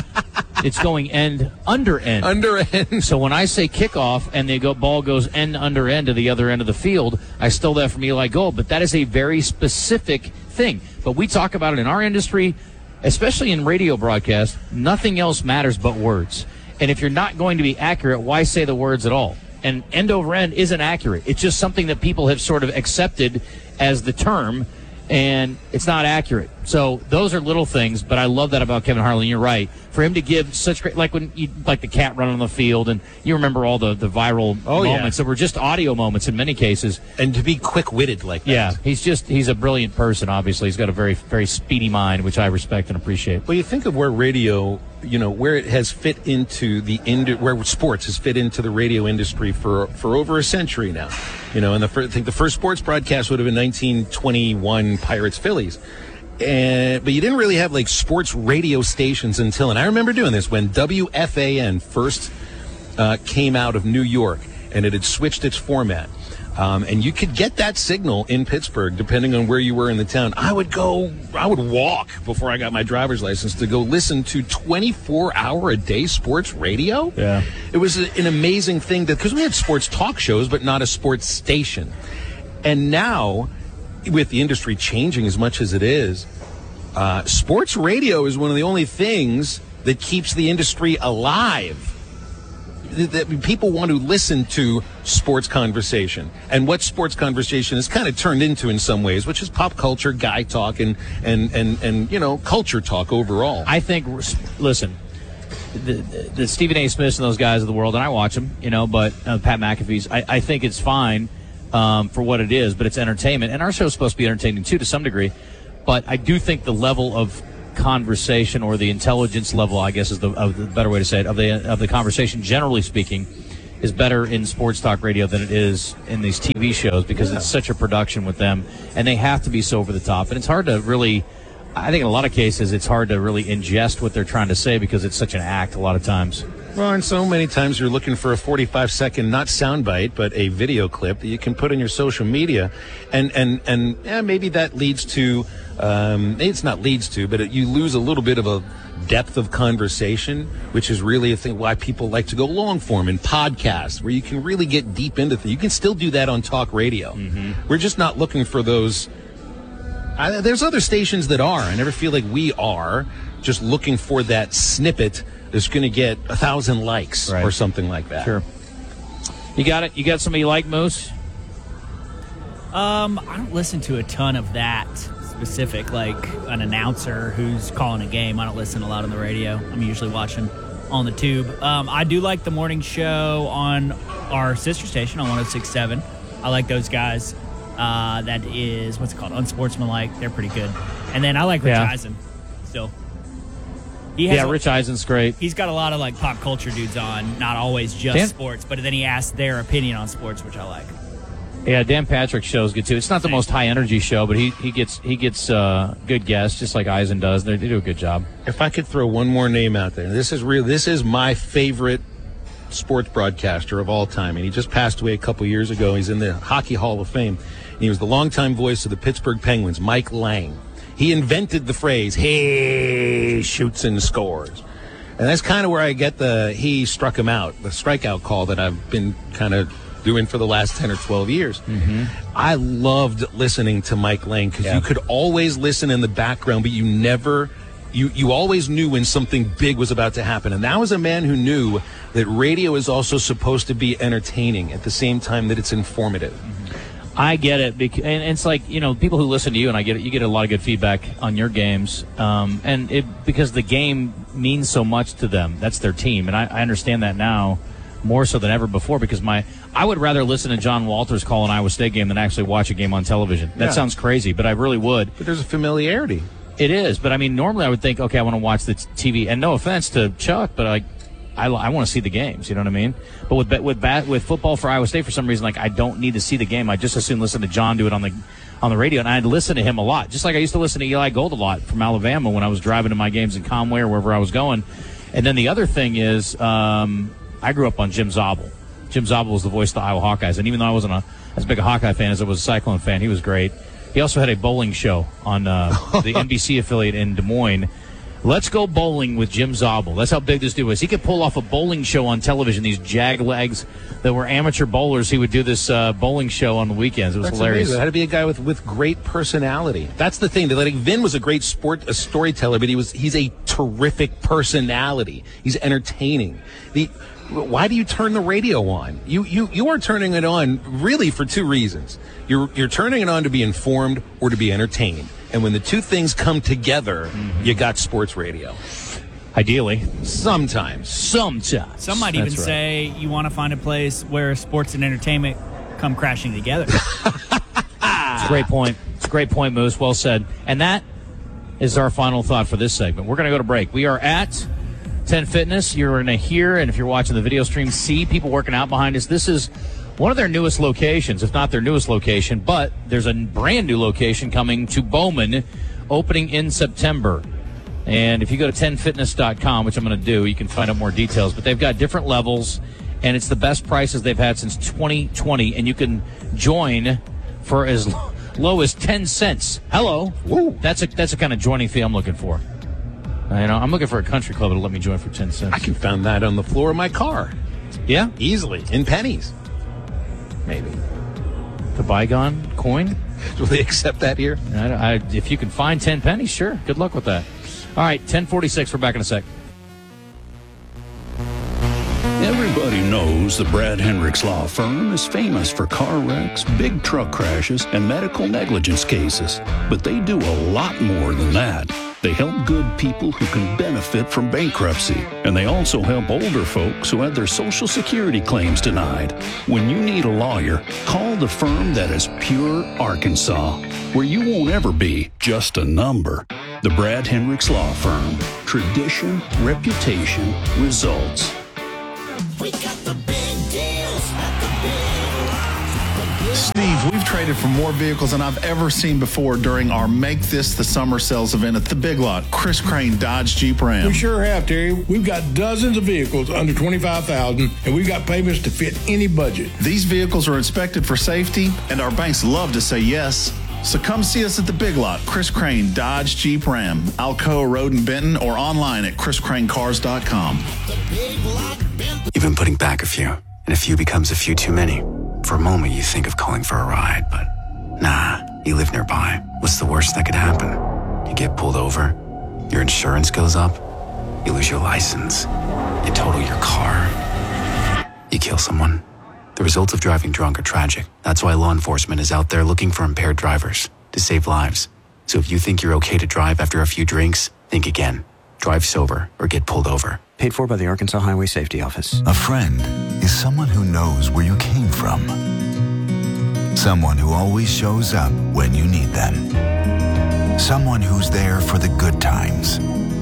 It's going end under end. Under end. So when I say kickoff and the go, ball goes end under end to the other end of the field, I stole that from Eli Gold. But that is a very specific thing. But we talk about it in our industry, especially in radio broadcast. Nothing else matters but words. And if you're not going to be accurate, why say the words at all? And end over end isn't accurate. It's just something that people have sort of accepted as the term, and it's not accurate. So those are little things, but I love that about Kevin Harlan. You're right. For him to give such great, like when you, like the cat running on the field, and you remember all the, the viral Oh, yeah. moments that were just audio moments in many cases. And to be quick-witted like that. Yeah, he's just, he's a brilliant person, obviously. He's got a very, very speedy mind, which I respect and appreciate. Well, you think of where radio, you know, where it has fit into the, ind- where sports has fit into the radio industry for for over a century now. You know, and the fir- I think the first sports broadcast would have been nineteen twenty-one Pirates Phillies. And, but you didn't really have like sports radio stations until, and I remember doing this when W F A N first uh, came out of New York, and it had switched its format. Um, and you could get that signal in Pittsburgh, depending on where you were in the town. I would go, I would walk before I got my driver's license to go listen to twenty-four hour a day sports radio. Yeah. It was a, an amazing thing that, because we had sports talk shows, but not a sports station. And now, with the industry changing as much as it is, uh, sports radio is one of the only things that keeps the industry alive. That people want to listen to sports conversation, and what sports conversation is kind of turned into in some ways, which is pop culture, guy talk, and and and, and you know, culture talk overall. I think, listen, the, the Stephen A. Smiths and those guys of the world, and I watch them, you know, but uh, Pat McAfee's, I, I think it's fine um, for what it is, but it's entertainment, and our show's supposed to be entertaining too to some degree. But I do think the level of conversation, or the intelligence level, I guess is the, of the better way to say it, of the of the conversation, generally speaking, is better in sports talk radio than it is in these T V shows, because yeah. it's such a production with them, and they have to be so over the top, and it's hard to really, I think in a lot of cases, it's hard to really ingest what they're trying to say, because it's such an act a lot of times. Well, and so many times you're looking for a forty-five second, not soundbite, but a video clip that you can put on your social media, and and and yeah, maybe that leads to. Um, it's not leads to, but it, you lose a little bit of a depth of conversation, which is really a thing why people like to go long form in podcasts, where you can really get deep into things. You can still do that on talk radio. Mm-hmm. We're just not looking for those. I, there's other stations that are. I never feel like we are just looking for that snippet that's going to get a thousand likes right. or something like that. Sure. You got it? You got somebody you like, Moose? Um, I don't listen to a ton of that specific, like an announcer who's calling a game. I don't listen a lot on the radio. I'm usually watching on the tube. Um, I do like the morning show on our sister station on one oh six point seven. I like those guys. Uh, that is, what's it called? Unsportsmanlike. They're pretty good. And then I like Rich yeah. Eisen still. He has yeah, a, Rich Eisen's great. He's got a lot of like pop culture dudes on, not always just Dan- sports, but then he asks their opinion on sports, which I like. Yeah, Dan Patrick's show is good too. It's not the most high energy show, but he, he gets he gets uh, good guests, just like Eisen does. They, they do a good job. If I could throw one more name out there, this is real. This is my favorite sports broadcaster of all time, and he just passed away a couple years ago. He's in the Hockey Hall of Fame, and he was the longtime voice of the Pittsburgh Penguins, Mike Lang. He invented the phrase "He shoots and scores," and that's kind of where I get the "he struck him out," the strikeout call that I've been kind of doing for the last ten or twelve years. Mm-hmm. I loved listening to Mike Lang, because yeah. you could always listen in the background, but you never, you, you always knew when something big was about to happen. And that was a man who knew that radio is also supposed to be entertaining at the same time that it's informative. Mm-hmm. I get it. Because, and it's like, you know, people who listen to you, and I get it, you get a lot of good feedback on your games. Um, and it, because the game means so much to them. That's their team. And I, I understand that now more so than ever before, because my I would rather listen to John Walters call an Iowa State game than actually watch a game on television. That yeah. sounds crazy, but I really would. But there's a familiarity. It is, but I mean, normally I would think, okay, I want to watch the T V, and no offense to Chuck, but I, I, I want to see the games. You know what I mean? But with with bat, with football for Iowa State, for some reason, like I don't need to see the game. I just as soon listen to John do it on the on the radio, and I'd listen to him a lot, just like I used to listen to Eli Gold a lot from Alabama when I was driving to my games in Conway or wherever I was going. And then the other thing is, um, I grew up on Jim Zabel. Jim Zabel was the voice of the Iowa Hawkeyes, and even though I wasn't a, as big a Hawkeye fan as I was a Cyclone fan, he was great. He also had a bowling show on uh, the N B C affiliate in Des Moines. Let's go bowling with Jim Zabel. That's how big this dude was. He could pull off a bowling show on television. These jag legs that were amateur bowlers, he would do this uh, bowling show on the weekends. It was That's hilarious. Amazing. Had to be a guy with, with great personality. That's the thing. Like Vin was a great sport a storyteller, but he was he's a terrific personality. He's entertaining. The Why do you turn the radio on? You you you are turning it on really for two reasons. You're you're turning it on to be informed or to be entertained. And when the two things come together, mm-hmm. you got sports radio. Ideally. Sometimes. Sometimes. Some might even right. say you want to find a place where sports and entertainment come crashing together. It's a great point. It's a great point, Moose. Well said. And that is our final thought for this segment. We're going to go to break. We are at ten Fitness. You're going to hear, and if you're watching the video stream, see people working out behind us. This is one of their newest locations, if not their newest location, but there's a brand new location coming to Bowman, opening in September. And if you go to ten fitness dot com, which I'm going to do, you can find out more details. But they've got different levels, and it's the best prices they've had since twenty twenty, and you can join for as low as ten cents. Hello. Woo. That's a that's the kind of joining fee I'm looking for. Uh, you know, I'm looking for a country club to let me join for ten cents. I can find that on the floor of my car. Yeah? Easily. In pennies. Maybe. The bygone coin? Will they accept that here? I, I, if you can find ten pennies, sure. Good luck with that. All right, ten forty-six. We're back in a sec. Everybody knows the Brad Hendricks Law Firm is famous for car wrecks, big truck crashes, and medical negligence cases. But they do a lot more than that. They help good people who can benefit from bankruptcy. And they also help older folks who had their Social Security claims denied. When you need a lawyer, call the firm that is pure Arkansas, where you won't ever be just a number. The Brad Hendricks Law Firm. Tradition, reputation, results. We got the big deals at the big Steve, we've traded for more vehicles than I've ever seen before during our Make This the Summer Sales event at the Big Lot. Chris Crane, Dodge Jeep Ram. We sure have, Terry. We've got dozens of vehicles under twenty-five thousand dollars, and we've got payments to fit any budget. These vehicles are inspected for safety, and our banks love to say yes. So come see us at the Big Lot, Chris Crane, Dodge Jeep Ram, Alcoa Road in Benton, or online at chris crane cars dot com. You've been putting back a few, and a few becomes a few too many. For a moment, you think of calling for a ride, but nah, you live nearby. What's the worst that could happen? You get pulled over, your insurance goes up, you lose your license, you total your car, you kill someone. The results of driving drunk are tragic. That's why law enforcement is out there looking for impaired drivers to save lives. So if you think you're okay to drive after a few drinks, think again. Drive sober or get pulled over. Paid for by the Arkansas Highway Safety Office. A friend is someone who knows where you came from. Someone who always shows up when you need them. Someone who's there for the good times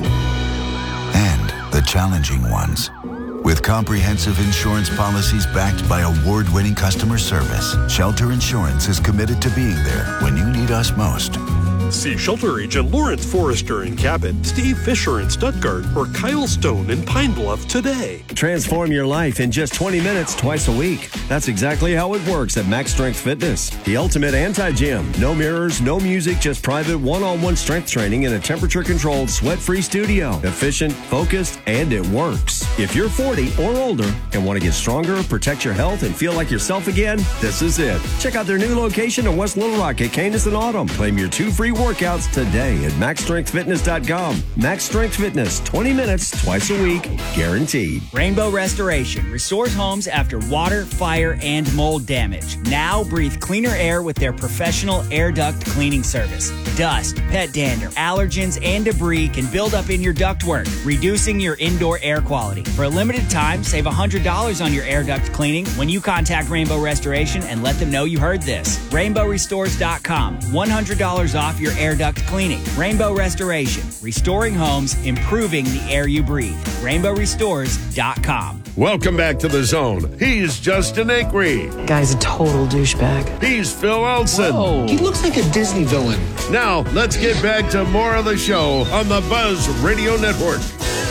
and the challenging ones. With comprehensive insurance policies backed by award-winning customer service, Shelter Insurance is committed to being there when you need us most. See Shelter Agent Lawrence Forrester in Cabot, Steve Fisher in Stuttgart, or Kyle Stone in Pine Bluff today. Transform your life in just twenty minutes twice a week. That's exactly how it works at Max Strength Fitness, the ultimate anti-gym. No mirrors, no music, just private one-on-one strength training in a temperature-controlled, sweat-free studio. Efficient, focused, and it works. If you're forty or older and want to get stronger, protect your health, and feel like yourself again, this is it. Check out their new location in West Little Rock at Canis and Autumn. Claim your two free workouts today at max strength fitness dot com. Max Strength Fitness, twenty minutes twice a week, guaranteed. Rainbow Restoration restores homes after water, fire, and mold damage. Now breathe cleaner air with their professional air duct cleaning service. Dust, pet dander, allergens, and debris can build up in your ductwork, reducing your indoor air quality. For a limited time, save one hundred dollars on your air duct cleaning when you contact Rainbow Restoration and let them know you heard this. rainbow restores dot com. one hundred dollars off your air duct cleaning. Rainbow Restoration. Restoring homes, improving the air you breathe. rainbow restores dot com. Welcome back to The Zone. He's Justin Acree. Guy's a total douchebag. He's Phil Elson. Whoa. He looks like a Disney villain. Now, let's get back to more of the show on the Buzz Radio Network.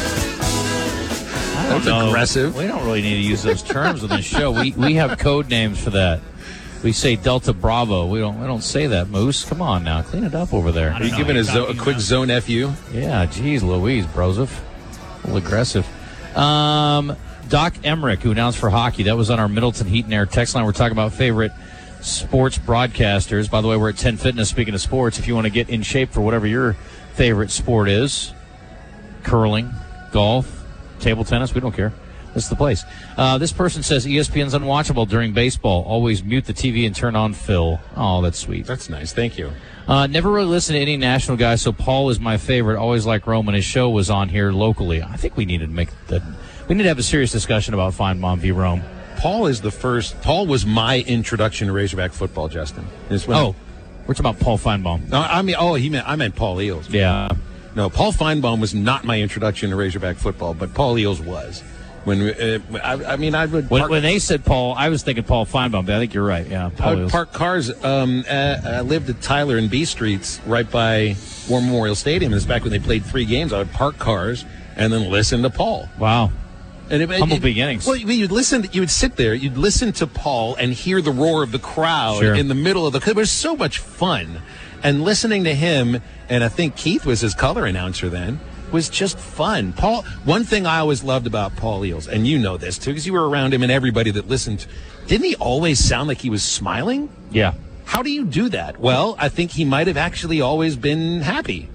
That's aggressive. We don't really need to use those terms on this show. We we have code names for that. We say Delta Bravo. We don't we don't say that, Moose. Come on now. Clean it up over there. Are you giving a, zo- a quick zone F U? Yeah, geez, Louise, Broseph. A little aggressive. Um, Doc Emmerich, who announced for hockey. That was on our Middleton Heat and Air text line. We're talking about favorite sports broadcasters. By the way, we're at ten Fitness. Speaking of sports, if you want to get in shape for whatever your favorite sport is, curling, golf, table tennis, we don't care. This is the place. Uh, this person says E S P N's unwatchable during baseball. Always mute the T V and turn on Phil. Oh, that's sweet. That's nice. Thank you. Uh, never really listened to any national guys, so Paul is my favorite. Always like Roman. His show was on here locally. I think we need to make the. We need to have a serious discussion about Feinbaum v. Rome. Paul is the first. Paul was my introduction to Razorback football, Justin. Oh, we're talking about Paul Feinbaum. No, I mean, oh, he meant I meant Paul Eels. Yeah. No, Paul Feinbaum was not my introduction to Razorback football, but Paul Eels was. When uh, I, I mean, I would when, park, when they said Paul, I was thinking Paul Feinbaum. But I think you're right. Yeah, Paul I would Eels. park cars. Um, uh, I lived at Tyler and B Streets, right by War Memorial Stadium. This is back when they played three games. I would park cars and then listen to Paul. Wow. And it, Humble it, beginnings. Well, you'd listen. You would sit there. You'd listen to Paul and hear the roar of the crowd Sure. in the middle of the. It was so much fun, and listening to him. And I think Keith was his color announcer then. Was just fun. Paul. One thing I always loved about Paul Eels, and you know this too, because you were around him, and everybody that listened. Didn't he always sound like he was smiling? Yeah. How do you do that? Well, I think he might have actually always been happy,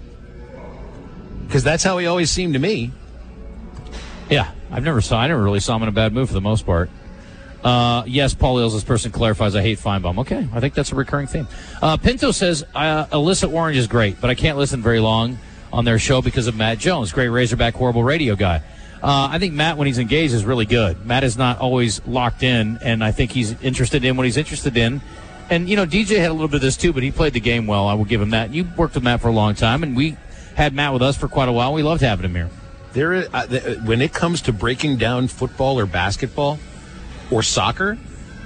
because that's how he always seemed to me. Yeah, I've never saw. I never really saw him in a bad mood for the most part. Uh, yes, Paul Eels, this person clarifies, I hate Feinbaum. Okay, I think that's a recurring theme. Uh, Pinto says, uh, Alyssa Orange is great, but I can't listen very long on their show because of Matt Jones, great Razorback, horrible radio guy. Uh, I think Matt, when he's engaged, is really good. Matt is not always locked in, and I think he's interested in what he's interested in. And, you know, D J had a little bit of this too, but he played the game well. I will give him that. You worked with Matt for a long time, and we had Matt with us for quite a while. We loved having him here. There, is, uh, th- when it comes to breaking down football or basketball or soccer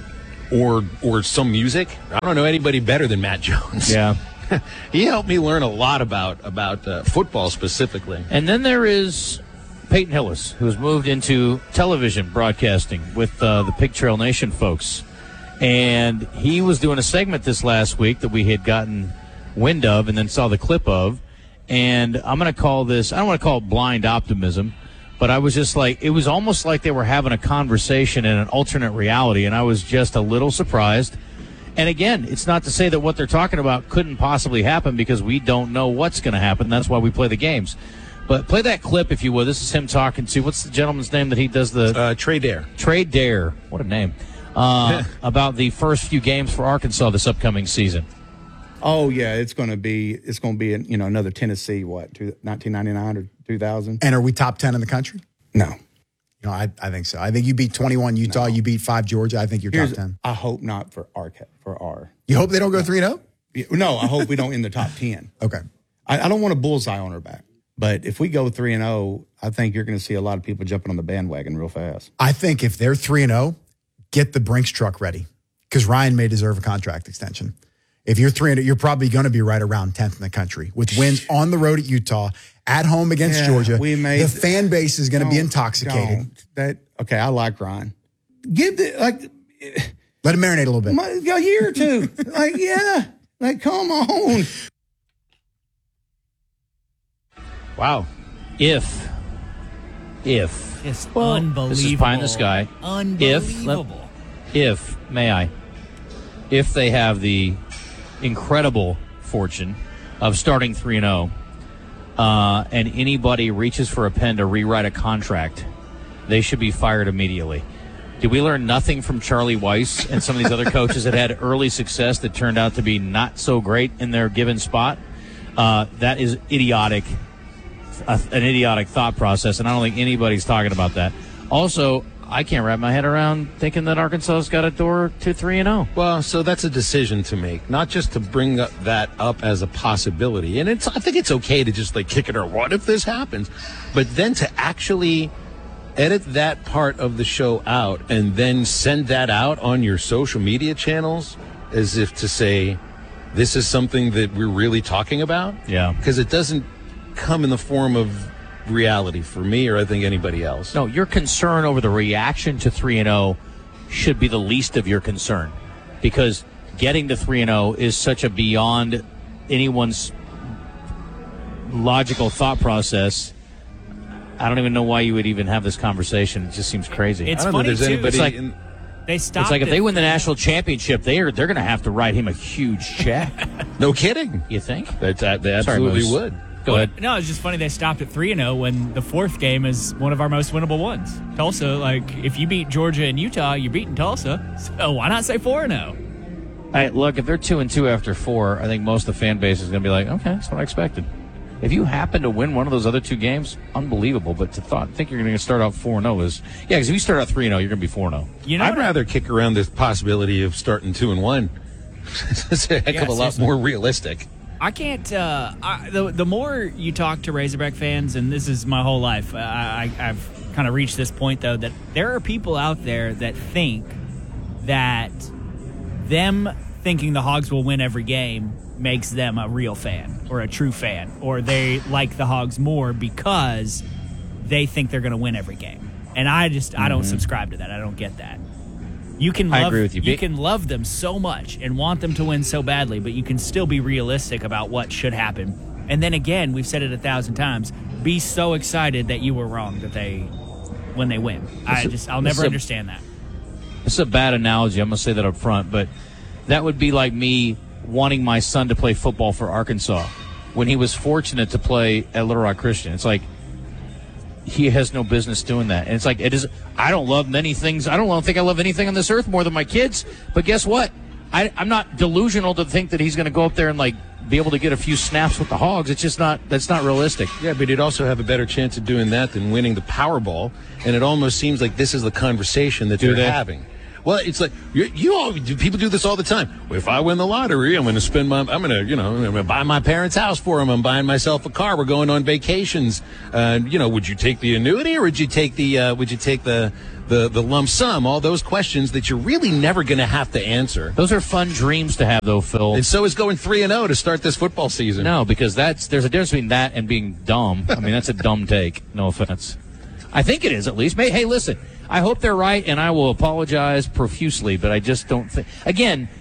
or or some music, I don't know anybody better than Matt Jones. Yeah. He helped me learn a lot about, about uh, football specifically. And then there is Peyton Hillis, who has moved into television broadcasting with uh, the Pig Trail Nation folks. And he was doing a segment this last week that we had gotten wind of and then saw the clip of. And I'm going to call this, I don't want to call it blind optimism, but I was just like, it was almost like they were having a conversation in an alternate reality, and I was just a little surprised. And again, it's not to say that what they're talking about couldn't possibly happen, because we don't know what's going to happen. That's why we play the games. But play that clip, if you will. This is him talking to, what's the gentleman's name that he does the... Uh, Trey Dare. Trey Dare. What a name. Uh, about the first few games for Arkansas this upcoming season. Oh yeah, it's going to be it's going to be you know another Tennessee what nineteen ninety-nine or two thousand. And are we top ten in the country? No, you know I I think so. I think you beat twenty-one Utah, no. You beat five Georgia. I think you're Here's, top ten. I hope not for our for our. You hope they don't go three and zero? No, I hope we don't in the top ten. Okay, I, I don't want a bullseye on our back, but if we go three and zero, I think you're going to see a lot of people jumping on the bandwagon real fast. I think if they're three and zero, get the Brinks truck ready, because Ryan may deserve a contract extension. If you're three hundred, you're probably going to be right around tenth in the country with wins on the road at Utah, at home against yeah, Georgia. We made, the fan base is going to be intoxicated. Don't. That okay? I like Ryan. Give the like. Let him marinate a little bit. A year or two. like yeah. Like come on. Wow. If. If. It's well, unbelievable. This is pie in the sky. Unbelievable. If, if, may I, if they have the incredible fortune of starting three and oh, uh, and anybody reaches for a pen to rewrite a contract, they should be fired immediately. Did we learn nothing from Charlie Weiss and some of these other coaches that had early success that turned out to be not so great in their given spot? Uh, that is idiotic, uh, an idiotic thought process, and I don't think anybody's talking about that. Also, I can't wrap my head around thinking that Arkansas's got a door to three and zero. Well, so that's a decision to make, not just to bring up that up as a possibility. And it's, I think it's okay to just like kick it or what if this happens, but then to actually edit that part of the show out and then send that out on your social media channels as if to say this is something that we're really talking about. Yeah, because it doesn't come in the form of reality for me or I think anybody else. No, your concern over the reaction to three and oh should be the least of your concern, because getting to three and oh is such a beyond anyone's logical thought process. I don't even know why you would even have this conversation. It just seems crazy. It's I don't funny know if there's too. anybody It's like in, they stopped. It's like if it. they win the national championship, they are they're going to have to write him a huge check. No kidding. You think? That, that, they absolutely Sorry, would. Go well, ahead. No, it's just funny they stopped at three and zero when the fourth game is one of our most winnable ones. Tulsa, like if you beat Georgia and Utah, you're beating Tulsa. So why not say four and zero? Hey, look, if they're two and two after four, I think most of the fan base is going to be like, okay, that's what I expected. If you happen to win one of those other two games, unbelievable. But to thought, think you're going to start out four and zero is yeah. Because if you start out three and zero, you're going to be four and zero. You know, I'd rather kick around this possibility of starting two and one. It's a heck Yeah, of a lot seriously. more realistic. I can't. Uh, I, the the more you talk to Razorback fans, and this is my whole life, I, I, I've kind of reached this point though that there are people out there that think that them thinking the Hogs will win every game makes them a real fan or a true fan, or they like the Hogs more because they think they're going to win every game. And I just I don't Mhm. subscribe to that. I don't get that. You can I love, agree with you. You can love them so much and want them to win so badly, but you can still be realistic about what should happen. And then again, we've said it a thousand times, be so excited that you were wrong that they when they win. I It's a- just I'll it's never a- understand that. It's a bad analogy. I'm going to say that up front, but that would be like me wanting my son to play football for Arkansas when he was fortunate to play at Little Rock Christian. It's like he has no business doing that. And it's like, it is. I don't love many things. I don't think I love anything on this earth more than my kids. But guess what? I, I'm not delusional to think that he's going to go up there and like be able to get a few snaps with the Hogs. It's just not. That's not realistic. Yeah, but he'd also have a better chance of doing that than winning the Powerball. And it almost seems like this is the conversation that Do they're they? having. Well, it's like you, you all people do this all the time. Well, if I win the lottery, I'm going to spend my, I'm going to, you know, I'm going to buy my parents' house for them. I'm buying myself a car. We're going on vacations. Uh, you know, would you take the annuity or would you take the, uh, would you take the, the, the lump sum? All those questions that you're really never going to have to answer. Those are fun dreams to have, though, Phil. And so is going three and zero to start this football season. No, because that's there's a difference between that and being dumb. I mean, that's a dumb take. No offense. I think it is, at least. Hey, listen, I hope they're right, and I will apologize profusely, but I just don't think. Again,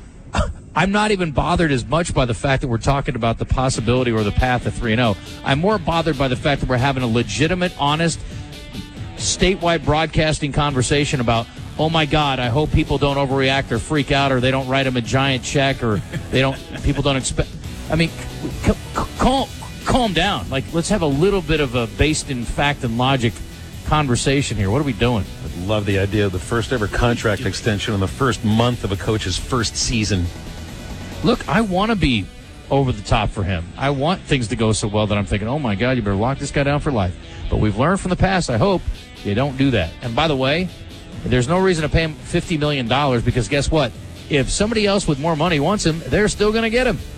I'm not even bothered as much by the fact that we're talking about the possibility or the path to three and oh. I'm more bothered by the fact that we're having a legitimate, honest, statewide broadcasting conversation about, oh, my God, I hope people don't overreact or freak out or they don't write them a giant check or they don't. people don't expect. I mean, c- c- calm, calm down. Like, let's have a little bit of a based in fact and logic conversation here. What are we doing? I love the idea of the first ever contract extension in the first month of a coach's first season. Look, I want to be over the top for him. I want things to go so well that I'm thinking, oh, my God, you better lock this guy down for life. But we've learned from the past, I hope, you don't do that. And by the way, there's no reason to pay him fifty million dollars because guess what? If somebody else with more money wants him, they're still going to get him.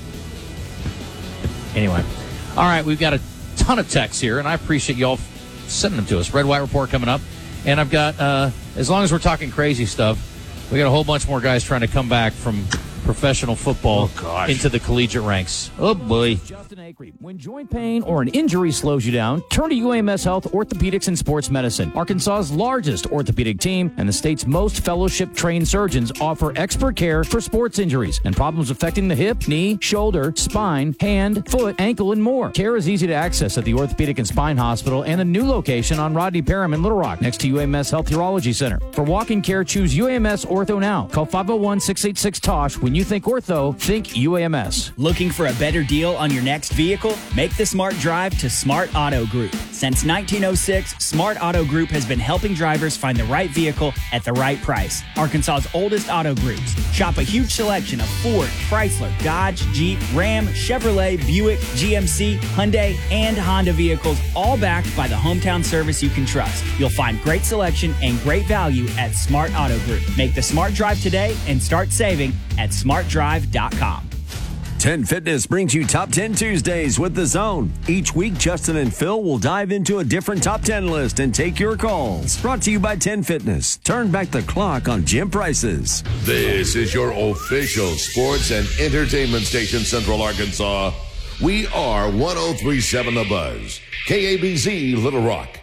Anyway, all right, we've got a ton of texts here, and I appreciate y'all sending them to us. Red White Report coming up. And I've got, uh, as long as we're talking crazy stuff, we got a whole bunch more guys trying to come back from professional football into the collegiate ranks. Oh, boy. When joint pain or an injury slows you down, turn to U A M S Health Orthopedics and Sports Medicine. Arkansas's largest orthopedic team and the state's most fellowship-trained surgeons offer expert care for sports injuries and problems affecting the hip, knee, shoulder, spine, hand, foot, ankle, and more. Care is easy to access at the Orthopedic and Spine Hospital and a new location on Rodney Parham in Little Rock next to U A M S Health Urology Center. For walk-in care, choose U A M S Ortho now. Call five oh one, six eight six, T O S H. When you think ortho, think U A M S. Looking for a better deal on your next vehicle? Make the smart drive to Smart Auto Group. Since nineteen oh six, Smart Auto Group has been helping drivers find the right vehicle at the right price. Arkansas's oldest auto groups. Shop a huge selection of Ford, Chrysler, Dodge, Jeep, Ram, Chevrolet, Buick, G M C, Hyundai, and Honda vehicles, all backed by the hometown service you can trust. You'll find great selection and great value at Smart Auto Group. Make the smart drive today and start saving at smart drive dot com. ten Fitness brings you Top ten Tuesdays with The Zone. Each week, Justin and Phil will dive into a different Top ten list and take your calls. Brought to you by ten Fitness. Turn back the clock on gym prices. This is your official sports and entertainment station, Central Arkansas. We are one oh three point seven The Buzz, K A B Z, Little Rock.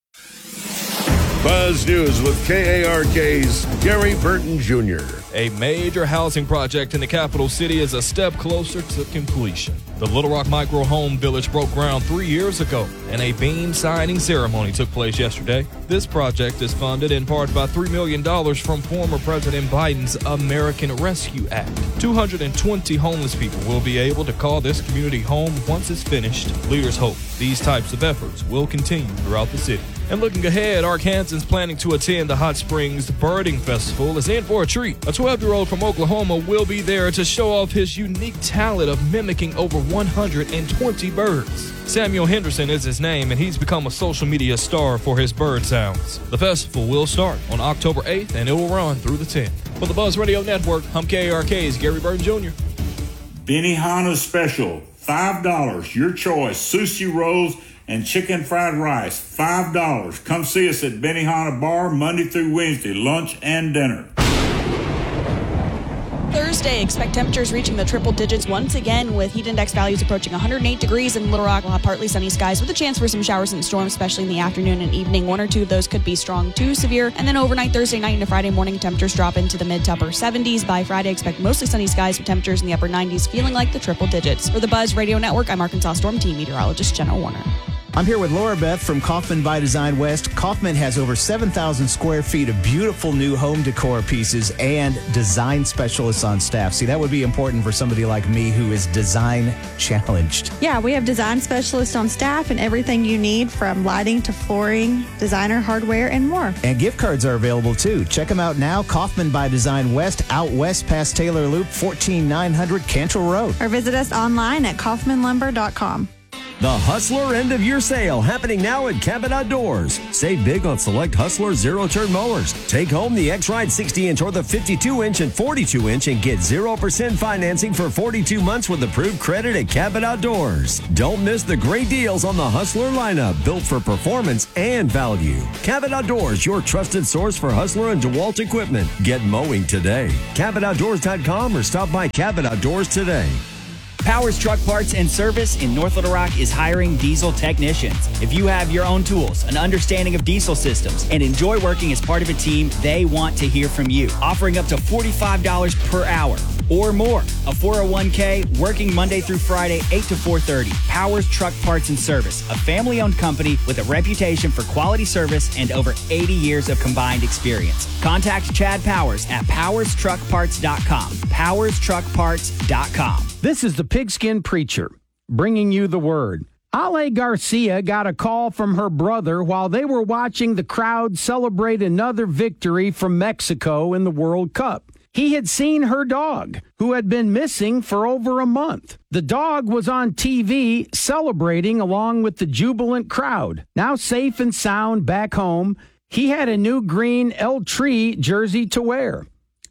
Buzz News with K A R K's Gary Burton Junior A major housing project in the capital city is a step closer to completion. The Little Rock Micro Home Village broke ground three years ago, and a beam signing ceremony took place yesterday. This project is funded in part by three million dollars from former President Biden's American Rescue Act. two hundred twenty homeless people will be able to call this community home once it's finished. Leaders hope these types of efforts will continue throughout the city. And looking ahead, Arkansans planning to attend the Hot Springs Birding Festival is in for a treat. A twelve-year-old from Oklahoma will be there to show off his unique talent of mimicking over one hundred twenty birds. Samuel Henderson is his name, and he's become a social media star for his bird sounds. The festival will start on October eighth, and it will run through the tenth. For the Buzz Radio Network, I'm K A R K's Gary Burton Junior Benihana Special, five dollars. Your choice, sushi rolls and chicken fried rice, five dollars. Come see us at Benihana Bar Monday through Wednesday, lunch and dinner. Thursday, expect temperatures reaching the triple digits once again with heat index values approaching one hundred eight degrees in Little Rock. We'll have partly sunny skies with a chance for some showers and storms, especially in the afternoon and evening. One or two of those could be strong to severe. And then overnight, Thursday night into Friday morning, temperatures drop into the mid to upper seventies. By Friday, expect mostly sunny skies with temperatures in the upper nineties, feeling like the triple digits. For the Buzz Radio Network, I'm Arkansas Storm Team Meteorologist Jenna Warner. I'm here with Laura Beth from Kaufman by Design West. Kaufman has over seven thousand square feet of beautiful new home decor pieces and design specialists on staff. See, that would be important for somebody like me who is design challenged. Yeah, we have design specialists on staff and everything you need from lighting to flooring, designer hardware, and more. And gift cards are available too. Check them out now. Kaufman by Design West, out west past Taylor Loop, fourteen nine hundred Cantrell Road. Or visit us online at kaufman lumber dot com. The Hustler End of Year Sale happening now at Cabot Outdoors. Save big on select Hustler zero-turn mowers. Take home the X-Ride sixty inch or the fifty-two inch and forty-two inch and get zero percent financing for forty-two months with approved credit at Cabot Outdoors. Don't miss the great deals on the Hustler lineup, built for performance and value. Cabot Outdoors, your trusted source for Hustler and DeWalt equipment. Get mowing today. cabot outdoors dot com or stop by Cabot Outdoors today. Powers Truck Parts and Service in North Little Rock is hiring diesel technicians. If you have your own tools, an understanding of diesel systems, and enjoy working as part of a team, they want to hear from you. Offering up to forty-five dollars per hour or more. A four oh one k, working Monday through Friday, eight to four thirty. Powers Truck Parts and Service, a family-owned company with a reputation for quality service and over eighty years of combined experience. Contact Chad Powers at powers truck parts dot com. powers truck parts dot com. This is the Pigskin Preacher, bringing you the word. Ale Garcia got a call from her brother while they were watching the crowd celebrate another victory from Mexico in the World Cup. He had seen her dog, who had been missing for over a month. The dog was on T V celebrating along with the jubilant crowd. Now safe and sound back home, he had a new green El Tri jersey to wear.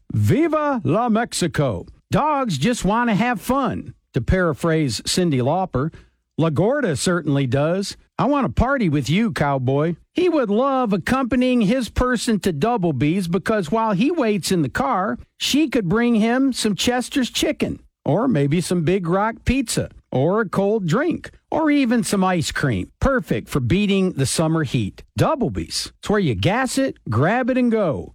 Viva la Mexico! Dogs just want to have fun, to paraphrase Cyndi Lauper. LaGorda certainly does. I want to party with you, cowboy. He would love accompanying his person to Double B's because while he waits in the car, she could bring him some Chester's chicken, or maybe some Big Rock pizza, or a cold drink, or even some ice cream. Perfect for beating the summer heat. Double B's. It's where you gas it, grab it, and go.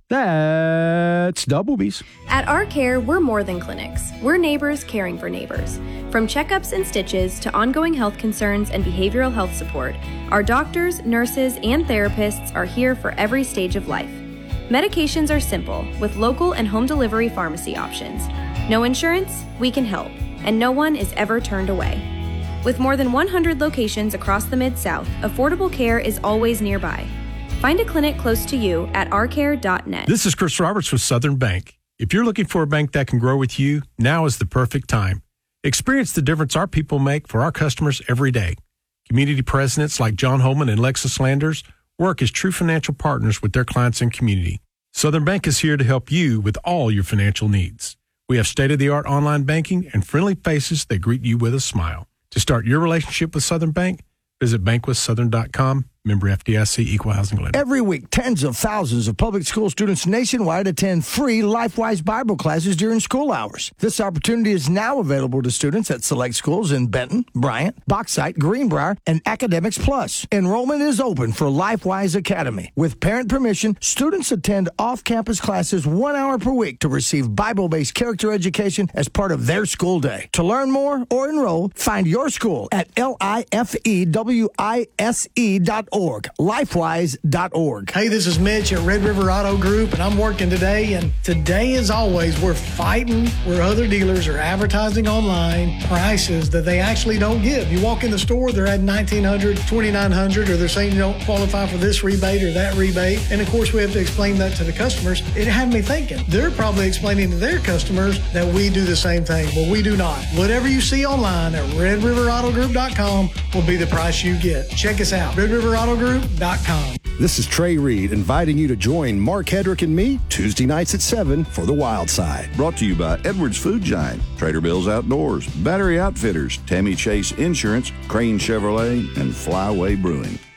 That's Double B's. At Our Care, we're more than clinics. We're neighbors caring for neighbors. From checkups and stitches to ongoing health concerns and behavioral health support, our doctors, nurses, and therapists are here for every stage of life. Medications are simple, with local and home delivery pharmacy options. No insurance? We can help. And no one is ever turned away. With more than one hundred locations across the Mid-South, affordable care is always nearby. Find a clinic close to you at our care dot net. This is Chris Roberts with Southern Bank. If you're looking for a bank that can grow with you, now is the perfect time. Experience the difference our people make for our customers every day. Community presidents like John Holman and Lexus Landers work as true financial partners with their clients and community. Southern Bank is here to help you with all your financial needs. We have state-of-the-art online banking and friendly faces that greet you with a smile. To start your relationship with Southern Bank, visit bank with southern dot com. Member F D I C, Equal Housing Lender. Every week, tens of thousands of public school students nationwide attend free LifeWise Bible classes during school hours. This opportunity is now available to students at select schools in Benton, Bryant, Bauxite, Greenbrier, and Academics Plus. Enrollment is open for LifeWise Academy. With parent permission, students attend off-campus classes one hour per week to receive Bible-based character education as part of their school day. To learn more or enroll, find your school at L I F E W I S E dot org, lifewise dot org. Hey, this is Mitch at Red River Auto Group, and I'm working today. And today, as always, we're fighting where other dealers are advertising online prices that they actually don't give. You walk in the store, they're at nineteen hundred dollars, twenty-nine hundred dollars, or they're saying you don't qualify for this rebate or that rebate. And of course, we have to explain that to the customers. It had me thinking. They're probably explaining to their customers that we do the same thing, but we do not. Whatever you see online at red river auto group dot com will be the price you get. Check us out, red river auto group dot com. This is Trey Reed inviting you to join Mark Hedrick and me Tuesday nights at seven for The Wild Side. Brought to you by Edwards Food Giant, Trader Bill's Outdoors, Battery Outfitters, Tammy Chase Insurance, Crane Chevrolet, and Flyway Brewing.